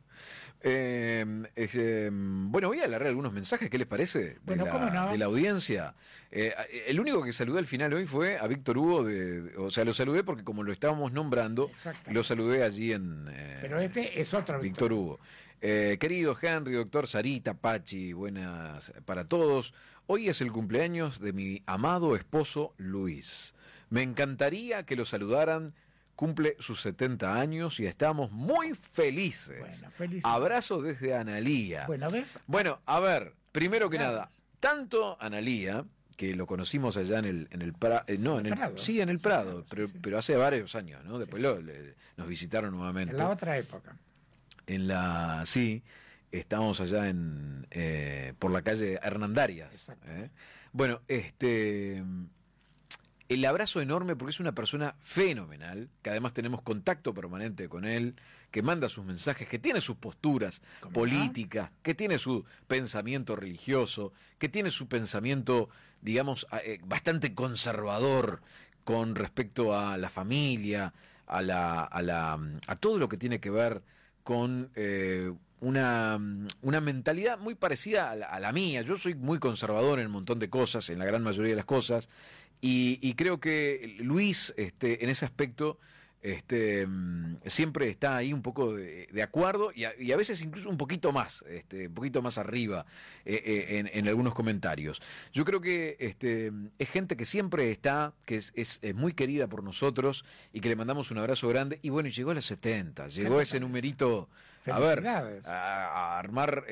D: Bueno, voy a leer algunos mensajes, ¿qué les parece?
E: Bueno, ¿cómo no?
D: De la audiencia. El único que saludé al final hoy fue a Víctor Hugo, o sea, lo saludé porque como lo estábamos nombrando,
E: Exactamente.
D: lo saludé allí en
E: Pero este es otro
D: Víctor Hugo. Querido Henry, doctor Sarita, Pachi, buenas para todos. Hoy es el cumpleaños de mi amado esposo Luis. Me encantaría que lo saludaran. Cumple sus 70 años y estamos muy felices.
E: Bueno, felices.
D: Abrazo desde Analía.
E: Bueno, ¿ves?
D: Bueno, a ver, primero que
E: Claro.
D: nada, tanto Analía, que lo conocimos allá en el Prado,
E: Prado.
D: sí, en el Prado,
E: Sí, sí.
D: pero hace varios años, ¿no? Después nos visitaron nuevamente.
E: En la otra época.
D: Sí, estamos allá por la calle Hernandarias.
E: Exacto.
D: Bueno, el abrazo enorme porque es una persona fenomenal, que además tenemos contacto permanente con él, que manda sus mensajes, que tiene sus posturas
E: ¿Cómo
D: políticas, que tiene su pensamiento religioso, que tiene su pensamiento, digamos, bastante conservador con respecto a la familia, a todo lo que tiene que ver con una mentalidad muy parecida a la mía. Yo soy muy conservador en un montón de cosas, en la gran mayoría de las cosas, y creo que Luis, en ese aspecto, siempre está ahí un poco de acuerdo y a veces incluso un poquito más arriba en algunos comentarios. Yo creo que es gente que siempre está, que es muy querida por nosotros y que le mandamos un abrazo grande. Y bueno, llegó a los 70, llegó ese numerito, a ver, a armar,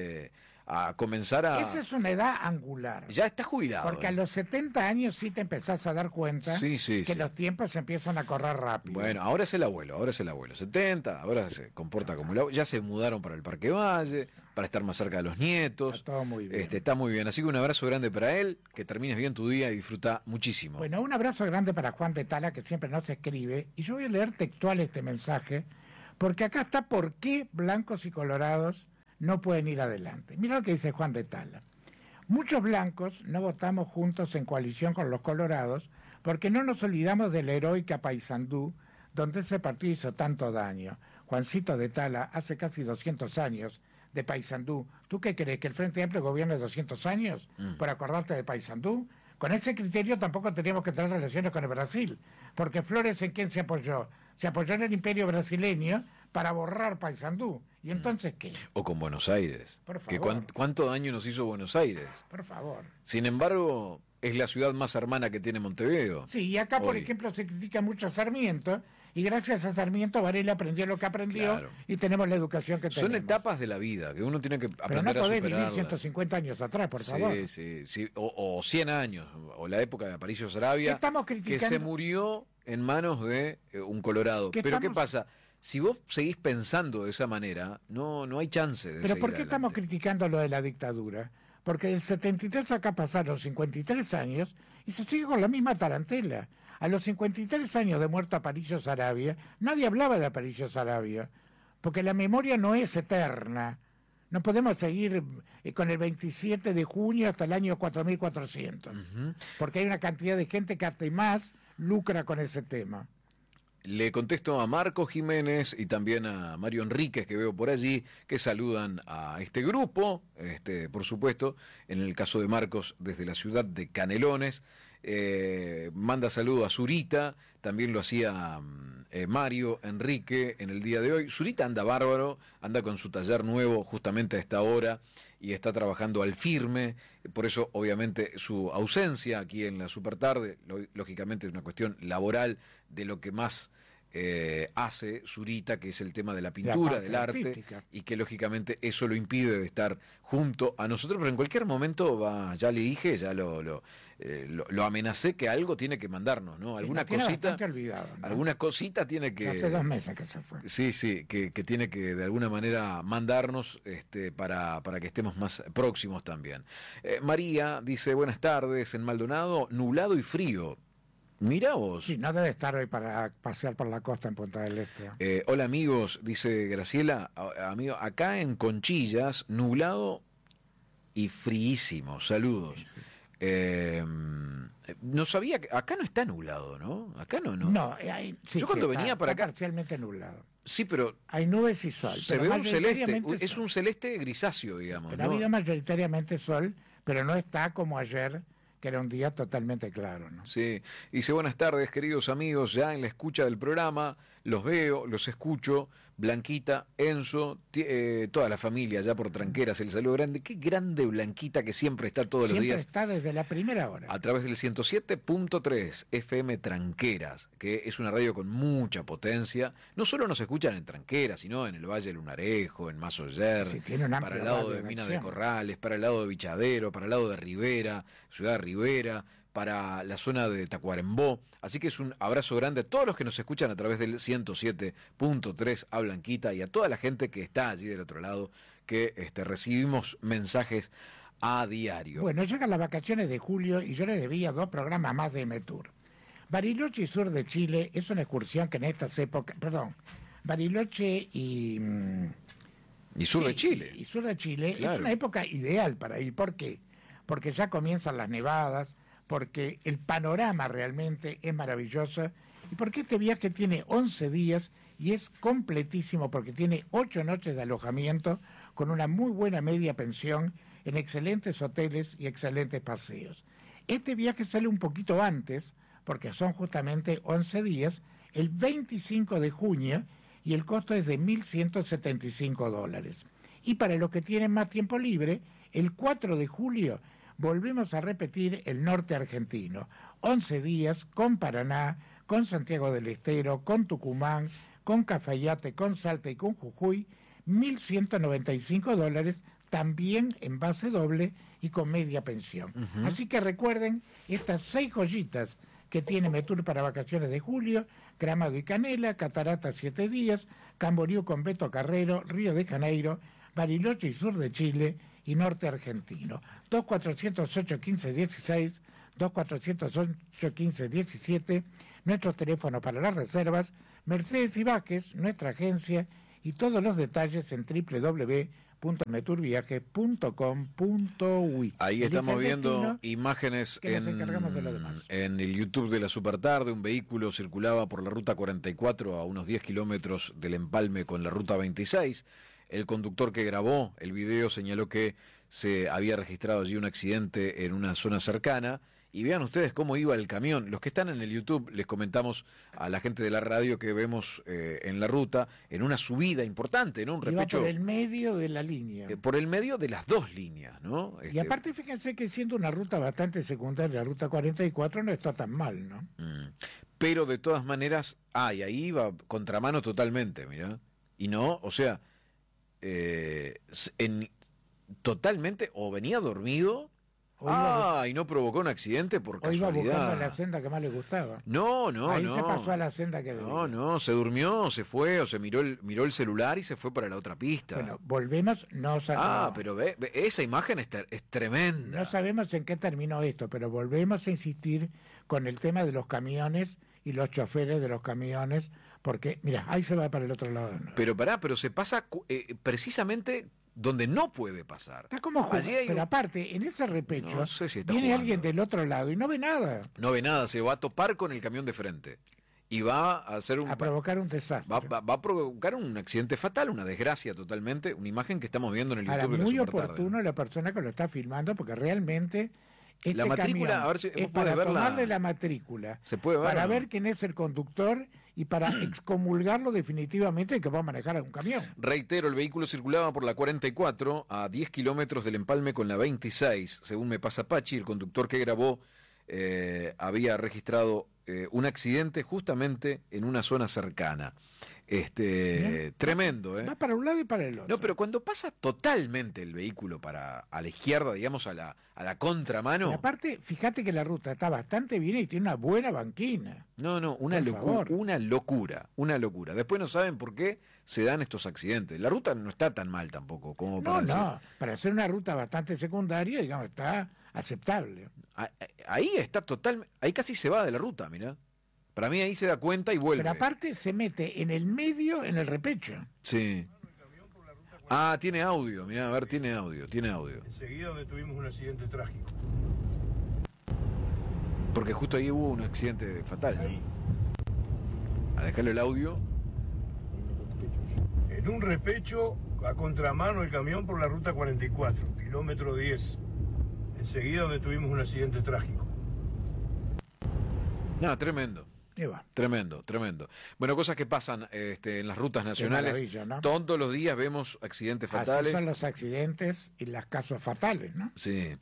D: a comenzar a...
E: Esa es una edad angular.
D: Ya está jubilado.
E: Porque a los 70 años sí te empezás a dar cuenta
D: sí.
E: los tiempos empiezan a correr rápido.
D: Bueno, ahora es el abuelo, 70, ahora se comporta como el abuelo. Ya se mudaron para el Parque Valle, para estar más cerca de los nietos.
E: Está todo muy bien.
D: Está muy bien. Así que un abrazo grande para él, que termines bien tu día y disfruta muchísimo.
E: Bueno, un abrazo grande para Juan de Tala, que siempre nos escribe. Y yo voy a leer textual este mensaje, porque acá está por qué blancos y colorados no pueden ir adelante. Mira lo que dice Juan de Tala. Muchos blancos no votamos juntos en coalición con los colorados porque no nos olvidamos de la heroica Paysandú, donde ese partido hizo tanto daño. Juancito de Tala, hace casi 200 años de Paysandú. ¿Tú qué crees, que el Frente Amplio gobierne 200 años por acordarte de Paysandú? Con ese criterio tampoco teníamos que tener relaciones con el Brasil, porque Flores, ¿en quién se apoyó? Se apoyó en el imperio brasileño para borrar Paysandú. ¿Y entonces qué?
D: O con Buenos Aires.
E: Por favor.
D: Que ¿Cuánto daño nos hizo Buenos Aires?
E: Por favor.
D: Sin embargo, es la ciudad más hermana que tiene Montevideo.
E: Sí, y acá, por
D: hoy.
E: ejemplo, se critica mucho a Sarmiento, y gracias a Sarmiento Varela aprendió lo que aprendió,
D: Claro.
E: y tenemos la educación que tenemos.
D: Son etapas de la vida que uno tiene que
E: Pero
D: aprender
E: no
D: a
E: podés vivir
D: superarlas.
E: 150 años atrás, por favor.
D: Sí. O 100 años, o la época de Aparicio Sarabia,
E: Estamos
D: que
E: criticando...
D: se murió en manos de un colorado.
E: ¿Qué
D: Pero ¿qué
E: estamos-
D: pasa? Si vos seguís pensando de esa manera, no hay chance de
E: Pero
D: seguir
E: ¿por qué estamos
D: adelante.
E: criticando lo de la dictadura? Porque del 73 acá pasaron 53 años y se sigue con la misma tarantela. A los 53 años de muerto Aparicio Sarabia, nadie hablaba de Aparicio Sarabia, porque la memoria no es eterna. No podemos seguir con el 27 de junio hasta el año 4400, porque hay una cantidad de gente que además lucra con ese tema.
D: Le contesto a Marco Jiménez y también a Mario Enríquez, que veo por allí, que saludan a este grupo, por supuesto, en el caso de Marcos desde la ciudad de Canelones. Manda saludo a Zurita, también lo hacía Mario Enrique en el día de hoy. Zurita anda bárbaro, anda con su taller nuevo justamente a esta hora y está trabajando al firme, por eso obviamente su ausencia aquí en la supertarde, lógicamente es una cuestión laboral de lo que más hace Zurita, que es el tema de la pintura, del arte,
E: artística.
D: y que lógicamente eso lo impide de estar junto a nosotros, pero en cualquier momento va, ya le dije, ya lo amenacé que algo tiene que mandarnos, ¿no? Alguna
E: Lo tiene
D: cosita,
E: bastante olvidado, ¿no?
D: alguna cosita tiene que...
E: Hace 2 meses que se fue.
D: Sí, que tiene que de alguna manera mandarnos para que estemos más próximos también. María dice, buenas tardes, en Maldonado, nublado y frío. Mirá vos.
E: Sí, no debe estar hoy para pasear por la costa en Punta del Este.
D: Hola amigos, dice Graciela, amigo, acá en Conchillas, nublado y fríísimo, saludos.
E: Sí.
D: No sabía que acá no está nublado, ¿no? Acá no.
E: No, sí,
D: Yo cuando
E: sí,
D: venía para
E: está
D: acá-
E: parcialmente nublado.
D: Sí, pero
E: Hay nubes y sol.
D: se
E: pero
D: ve un celeste,
E: mayoritariamente
D: es
E: sol.
D: un celeste grisáceo, digamos,
E: Pero ha
D: ¿no?
E: habido mayoritariamente sol, pero no está como ayer, que era un día totalmente claro, ¿no?
D: Sí, dice buenas tardes queridos amigos, ya en la escucha del programa, los veo, los escucho, Blanquita, Enzo, toda la familia ya por Tranqueras, el saludo grande, qué grande Blanquita que siempre está todos los
E: Siempre
D: días
E: está desde la primera hora.
D: a través del 107.3 FM Tranqueras, que es una radio con mucha potencia, no solo nos escuchan en Tranqueras, sino en el Valle del Lunarejo, en Masoyer,
E: Sí, tiene un amplio
D: para el lado
E: radio
D: de
E: de
D: Minas de
E: acción.
D: Corrales, para el lado de Vichadero, para el lado de Rivera, Ciudad de Rivera, para la zona de Tacuarembó. Así que es un abrazo grande a todos los que nos escuchan a través del 107.3 a Blanquita y a toda la gente que está allí del otro lado, que recibimos mensajes a diario.
E: Bueno, llegan las vacaciones de julio y yo le debía 2 programas más de M-Tour. Bariloche y sur de Chile es una excursión que en estas épocas, Bariloche y...
D: y sur de
E: sí,
D: Chile.
E: Y sur de Chile
D: Claro.
E: es una época ideal para ir. ¿Por qué? Porque ya comienzan las nevadas, porque el panorama realmente es maravilloso y porque este viaje tiene 11 días y es completísimo porque tiene 8 noches de alojamiento con una muy buena media pensión en excelentes hoteles y excelentes paseos. Este viaje sale un poquito antes porque son justamente 11 días el 25 de junio y el costo es de $1.175. Y para los que tienen más tiempo libre, el 4 de julio volvemos a repetir el norte argentino. 11 días con Paraná, con Santiago del Estero, con Tucumán, con Cafayate, con Salta y con Jujuy, $1.195, también en base doble y con media pensión. Así que recuerden estas 6 joyitas que tiene Metour para vacaciones de julio: Gramado y Canela, Catarata 7 días, Camboriú con Beto Carrero, Río de Janeiro, Bariloche y sur de Chile y norte argentino. 2408-1516, 2408-1517, nuestros teléfonos para las reservas, Mercedes y Vázquez, nuestra agencia, y todos los detalles en www.meturviaje.com.uy.
D: Ahí estamos viendo imágenes en el YouTube de la Supertarde. Un vehículo circulaba por la ruta 44 a unos 10 kilómetros del empalme con la ruta 26. El conductor que grabó el video señaló que se había registrado allí un accidente en una zona cercana. Y vean ustedes cómo iba el camión. Los que están en el YouTube, les comentamos a la gente de la radio que vemos en la ruta, en una subida importante, ¿no? Un repecho.
E: Iba por el medio de la línea.
D: Por el medio de las dos líneas, ¿no?
E: Y aparte, fíjense que siendo una ruta bastante secundaria, la ruta 44 no está tan mal, ¿no?
D: Pero de todas maneras, y ahí iba contramano totalmente, mirá. Y no, o sea, totalmente, o venía dormido. Y no provocó un accidente por casualidad.
E: O iba buscando la senda que más le gustaba.
D: No.
E: Ahí se pasó a la senda que debía.
D: No, se durmió, se fue, o se miró el celular y se fue para la otra pista.
E: Bueno, volvemos,
D: pero ve, esa imagen es tremenda.
E: No sabemos en qué terminó esto, pero volvemos a insistir con el tema de los camiones y los choferes de los camiones, porque, mira, ahí se va para el otro lado.
D: Pero se pasa precisamente donde no puede pasar.
E: Está como jugando, pero aparte, en ese repecho,
D: no sé si
E: viene
D: jugando.
E: Alguien del otro lado y no ve nada.
D: No ve nada, se va a topar con el camión de frente. Y va a hacer
E: a provocar un desastre.
D: Va a provocar un accidente fatal, una desgracia totalmente, una imagen que estamos viendo en el YouTube de la
E: muy
D: Supertarde.
E: Oportuno la persona que lo está filmando, porque realmente
D: la matrícula,
E: camión
D: a ver si
E: es
D: puede
E: para
D: verla.
E: tomarle la matrícula,
D: ¿Se puede ver,
E: para ver quién es el conductor y para excomulgarlo definitivamente de que va a manejar un camión.
D: Reitero, el vehículo circulaba por la 44 a 10 kilómetros del empalme con la 26. Según me pasa Pachi, el conductor que grabó había registrado un accidente justamente en una zona cercana. Tremendo,
E: Va para un lado y para el otro.
D: No, pero cuando pasa totalmente el vehículo a la izquierda, digamos, a la contramano.
E: Y aparte, fíjate que la ruta está bastante bien y tiene una buena banquina.
D: No, una locura. Después no saben por qué se dan estos accidentes. La ruta no está tan mal tampoco como para
E: para hacer una ruta bastante secundaria, digamos, está aceptable.
D: Ahí está ahí casi se va de la ruta, mirá. Para mí ahí se da cuenta y vuelve.
E: Pero aparte se mete en el medio, en el repecho.
D: Sí. Tiene audio, mirá, a ver, tiene audio.
G: Enseguida donde tuvimos un accidente trágico.
D: Porque justo ahí hubo un accidente fatal. Ahí. A dejarle el audio.
G: En un repecho a contramano el camión por la ruta 44, kilómetro 10. Enseguida donde tuvimos un accidente trágico.
D: Tremendo.
E: Va.
D: Tremendo. Bueno, cosas que pasan en las rutas nacionales.
E: ¿No?
D: Todos los días vemos accidentes fatales.
E: Así son los accidentes y los casos fatales, ¿no?
D: Sí.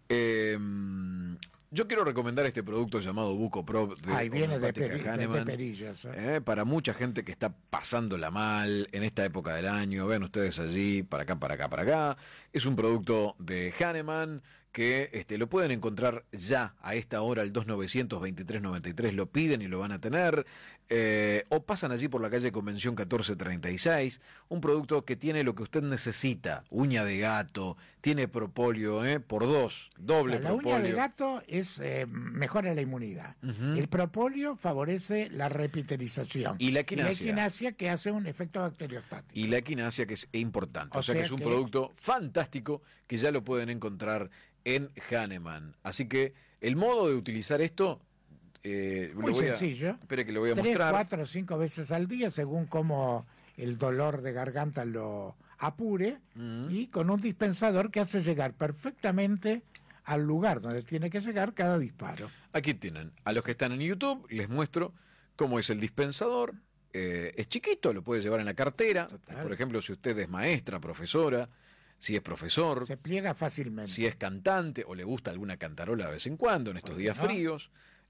D: Yo quiero recomendar este producto llamado Bucoprop
E: de viene de
D: Hahnemann,
E: perillas.
D: para mucha gente que está pasándola mal en esta época del año. Vean ustedes allí, para acá. Es un producto de Hahnemann que lo pueden encontrar ya a esta hora, el 2900-2393, lo piden y lo van a tener, o pasan allí por la calle Convención 1436, un producto que tiene lo que usted necesita: uña de gato, tiene propóleo, por dos, doble propóleo.
E: La uña de gato mejora la inmunidad. El propóleo favorece la repiterización.
D: Y la equinacia
E: que hace un efecto bacteriostático.
D: Y la equinacia, que es importante. O sea que es un producto fantástico que ya lo pueden encontrar en Hahnemann. Así que el modo de utilizar esto
E: muy sencillo.
D: Espere que lo voy a
E: 3,
D: mostrar.
E: 4 o 5 veces al día, según cómo el dolor de garganta lo apure, y con un dispensador que hace llegar perfectamente al lugar donde tiene que llegar cada disparo.
D: Aquí tienen. A los que están en YouTube les muestro como es el dispensador. Es chiquito, lo puede llevar en la cartera.
E: Total.
D: Por ejemplo, si usted es maestra, profesora, si es profesor,
E: Se pliega fácilmente.
D: si es cantante o le gusta alguna cantarola de vez en cuando en estos días
E: ¿no?
D: fríos.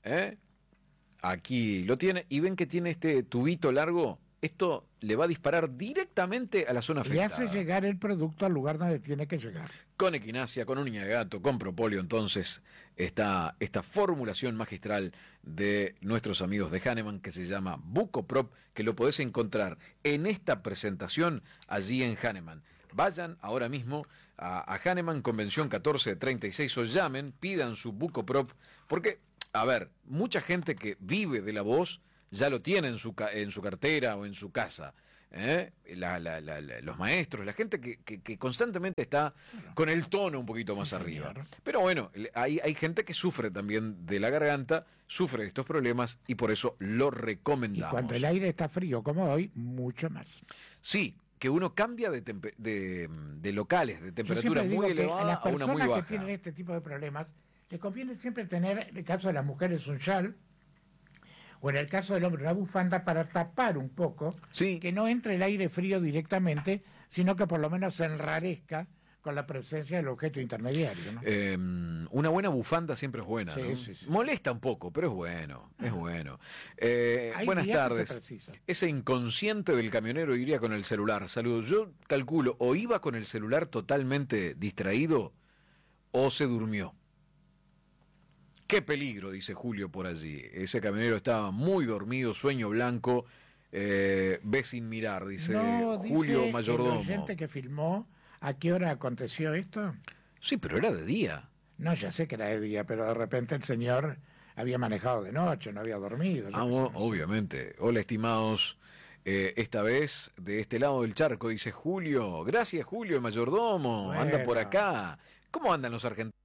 D: Aquí lo tiene y ven que tiene este tubito largo. Esto le va a disparar directamente a la zona
E: Le
D: afectada.
E: hace llegar el producto al lugar donde tiene que llegar.
D: Con equinacia, con uña de gato, con propóleo, entonces está esta formulación magistral de nuestros amigos de Hahnemann que se llama Bucoprop, que lo podés encontrar en esta presentación allí en Hahnemann. Vayan ahora mismo a Hahnemann, Convención 1436, o llamen, pidan su Bucoprop, porque, a ver, mucha gente que vive de la voz ya lo tiene en su cartera o en su casa. Los maestros, la gente que constantemente está con el tono un poquito más arriba.
E: señor.
D: Pero bueno, hay gente que sufre también de la garganta, sufre de estos problemas y por eso lo
E: Y
D: recomendamos.
E: cuando el aire está frío como hoy, mucho más.
D: Sí, que uno cambia de locales, de
E: Yo
D: temperatura
E: siempre
D: muy
E: digo que
D: elevada
E: a las
D: a una muy
E: personas que
D: baja.
E: tienen este tipo de problemas, les conviene siempre tener, en el caso de las mujeres, un chal, o en el caso del hombre, una bufanda para tapar un poco,
D: Sí.
E: que no entre el aire frío directamente, sino que por lo menos se enrarezca con la presencia del objeto intermediario, ¿no?
D: Una buena bufanda siempre es buena,
E: Sí,
D: ¿no?
E: sí, sí.
D: Molesta un poco, pero es bueno, es bueno.
E: Hay
D: Buenas
E: días que
D: tardes.
E: se precisa.
D: Ese inconsciente del camionero iría con el celular. Saludos. Yo calculo, o iba con el celular totalmente distraído, o se durmió. Qué peligro, dice Julio por allí. Ese camionero estaba muy dormido, sueño blanco, ve sin mirar, dice
E: No,
D: Julio
E: dice
D: Mayordomo.
E: el oyente que filmó, ¿a qué hora aconteció esto?
D: Sí, pero era de día.
E: No, ya sé que era de día, pero de repente el señor había manejado de noche, no había dormido. yo qué sé, no sé.
D: Obviamente. Hola, estimados. Esta vez de este lado del charco, dice Julio. Gracias, Julio, el mayordomo.
E: Bueno.
D: Anda por acá. ¿Cómo andan los argentinos?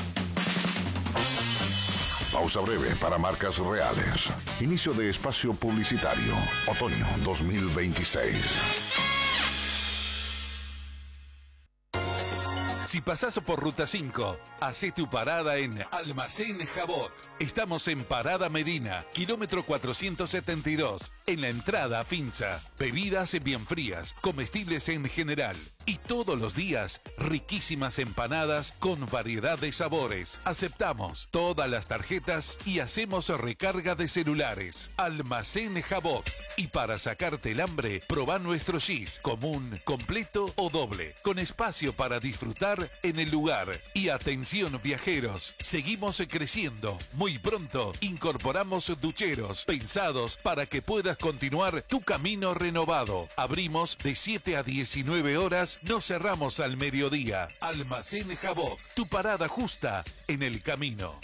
H: Pausa breve para marcas reales. Inicio de espacio publicitario. Otoño 2026.
I: Si pasás por Ruta 5, hacé tu parada en Almacén Jabot. Estamos en Parada Medina, kilómetro 472, en la entrada a Finza. Bebidas bien frías, comestibles en general. Y todos los días, riquísimas empanadas con variedad de sabores. Aceptamos todas las tarjetas y hacemos recarga de celulares. Almacén Jabot. Y para sacarte el hambre, probá nuestro gis, común, completo o doble, con espacio para disfrutar en el lugar. Y atención viajeros, seguimos creciendo. Muy pronto incorporamos ducheros pensados para que puedas continuar tu camino renovado. Abrimos de 7 a 19 horas, no cerramos al mediodía. Almacén Jabot, tu parada justa en el camino.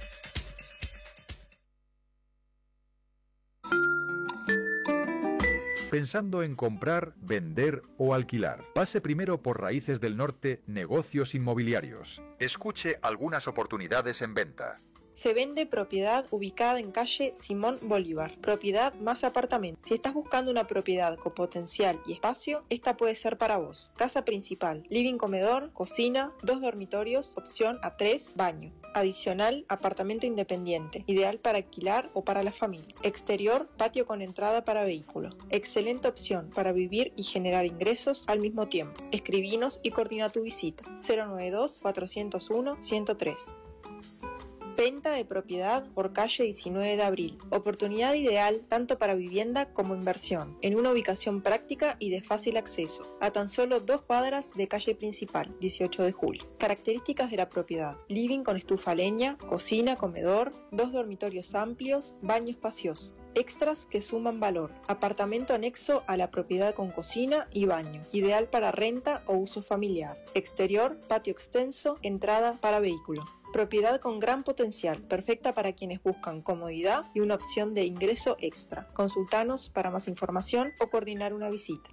J: Pensando en comprar, vender o alquilar. Pase primero por Raíces del Norte Negocios Inmobiliarios. Escuche algunas oportunidades en venta.
K: Se vende propiedad ubicada en calle Simón Bolívar, propiedad más apartamento. Si estás buscando una propiedad con potencial y espacio, esta puede ser para vos. Casa principal, living comedor, cocina, 2 dormitorios, opción A3, baño. Adicional, apartamento independiente, ideal para alquilar o para la familia. Exterior, patio con entrada para vehículos. Excelente opción para vivir y generar ingresos al mismo tiempo. Escribinos y coordina tu visita. 092-401-103. Venta de propiedad por calle 19 de abril. Oportunidad ideal tanto para vivienda como inversión, en una ubicación práctica y de fácil acceso, a tan solo 2 cuadras de calle principal, 18 de julio. Características de la propiedad: living con estufa a leña, cocina, comedor, 2 dormitorios amplios, baño espacioso. Extras que suman valor: apartamento anexo a la propiedad con cocina y baño, ideal para renta o uso familiar. Exterior, patio extenso, entrada para vehículo. Propiedad con gran potencial, perfecta para quienes buscan comodidad y una opción de ingreso extra. Consultanos para más información o coordinar una visita.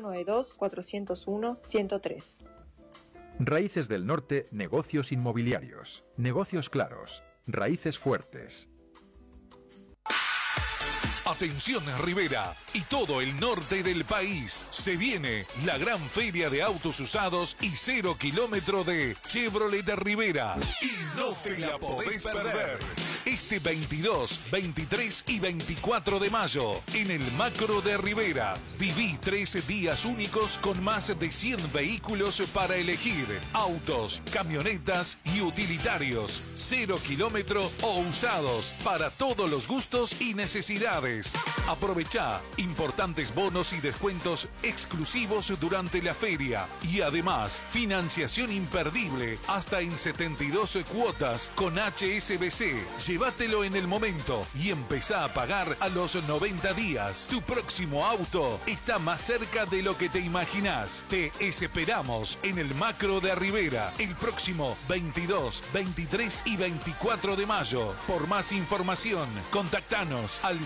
K: 092-401-103.
J: Raíces del Norte Negocios Inmobiliarios. Negocios claros. Raíces fuertes.
I: Atención Rivera y todo el norte del país. Se viene la gran feria de autos usados y 0 kilómetro de Chevrolet de Rivera. Y no te la podés perder. Este 22, 23 y 24 de mayo en el Macro de Rivera. Viví 13 días únicos con más de 100 vehículos para elegir. Autos, camionetas y utilitarios. 0 kilómetro o usados para todos los gustos y necesidades. Aprovechá importantes bonos y descuentos exclusivos durante la feria y además financiación imperdible hasta en 72 cuotas con HSBC. Llévatelo en el momento y empezá a pagar a los 90 días. Tu próximo auto está más cerca de lo que te imaginás. Te esperamos en el Macro de Rivera el próximo 22, 23 y 24 de mayo. Por más información, contactanos al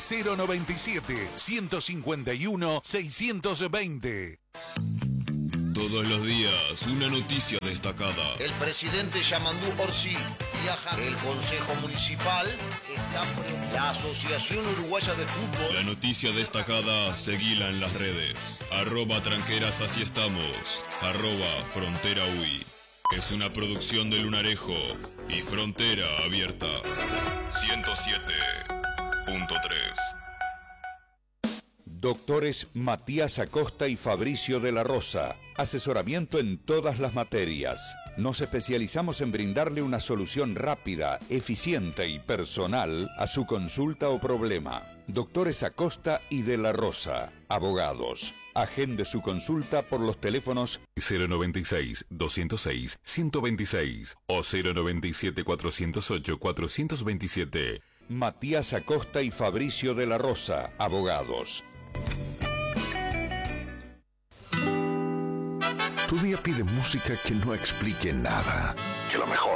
I: 097-151-620.
L: Todos los días, una noticia destacada.
M: El presidente Yamandú Orsi viaja. El Consejo Municipal está frente. La Asociación Uruguaya de Fútbol.
L: La noticia destacada, seguila en las redes. @tranqueras así estamos. @frontera UI. Es una producción de Lunarejo y Frontera Abierta. 107.3.
N: Doctores Matías Acosta y Fabricio de la Rosa. Asesoramiento en todas las materias. Nos especializamos en brindarle una solución rápida, eficiente y personal a su consulta o problema. Doctores Acosta y de la Rosa. Abogados. Agende su consulta por los teléfonos
I: 096-206-126 o 097-408-427.
N: Matías Acosta y Fabricio de la Rosa. Abogados.
H: Tu día pide música que no explique nada, que lo mejor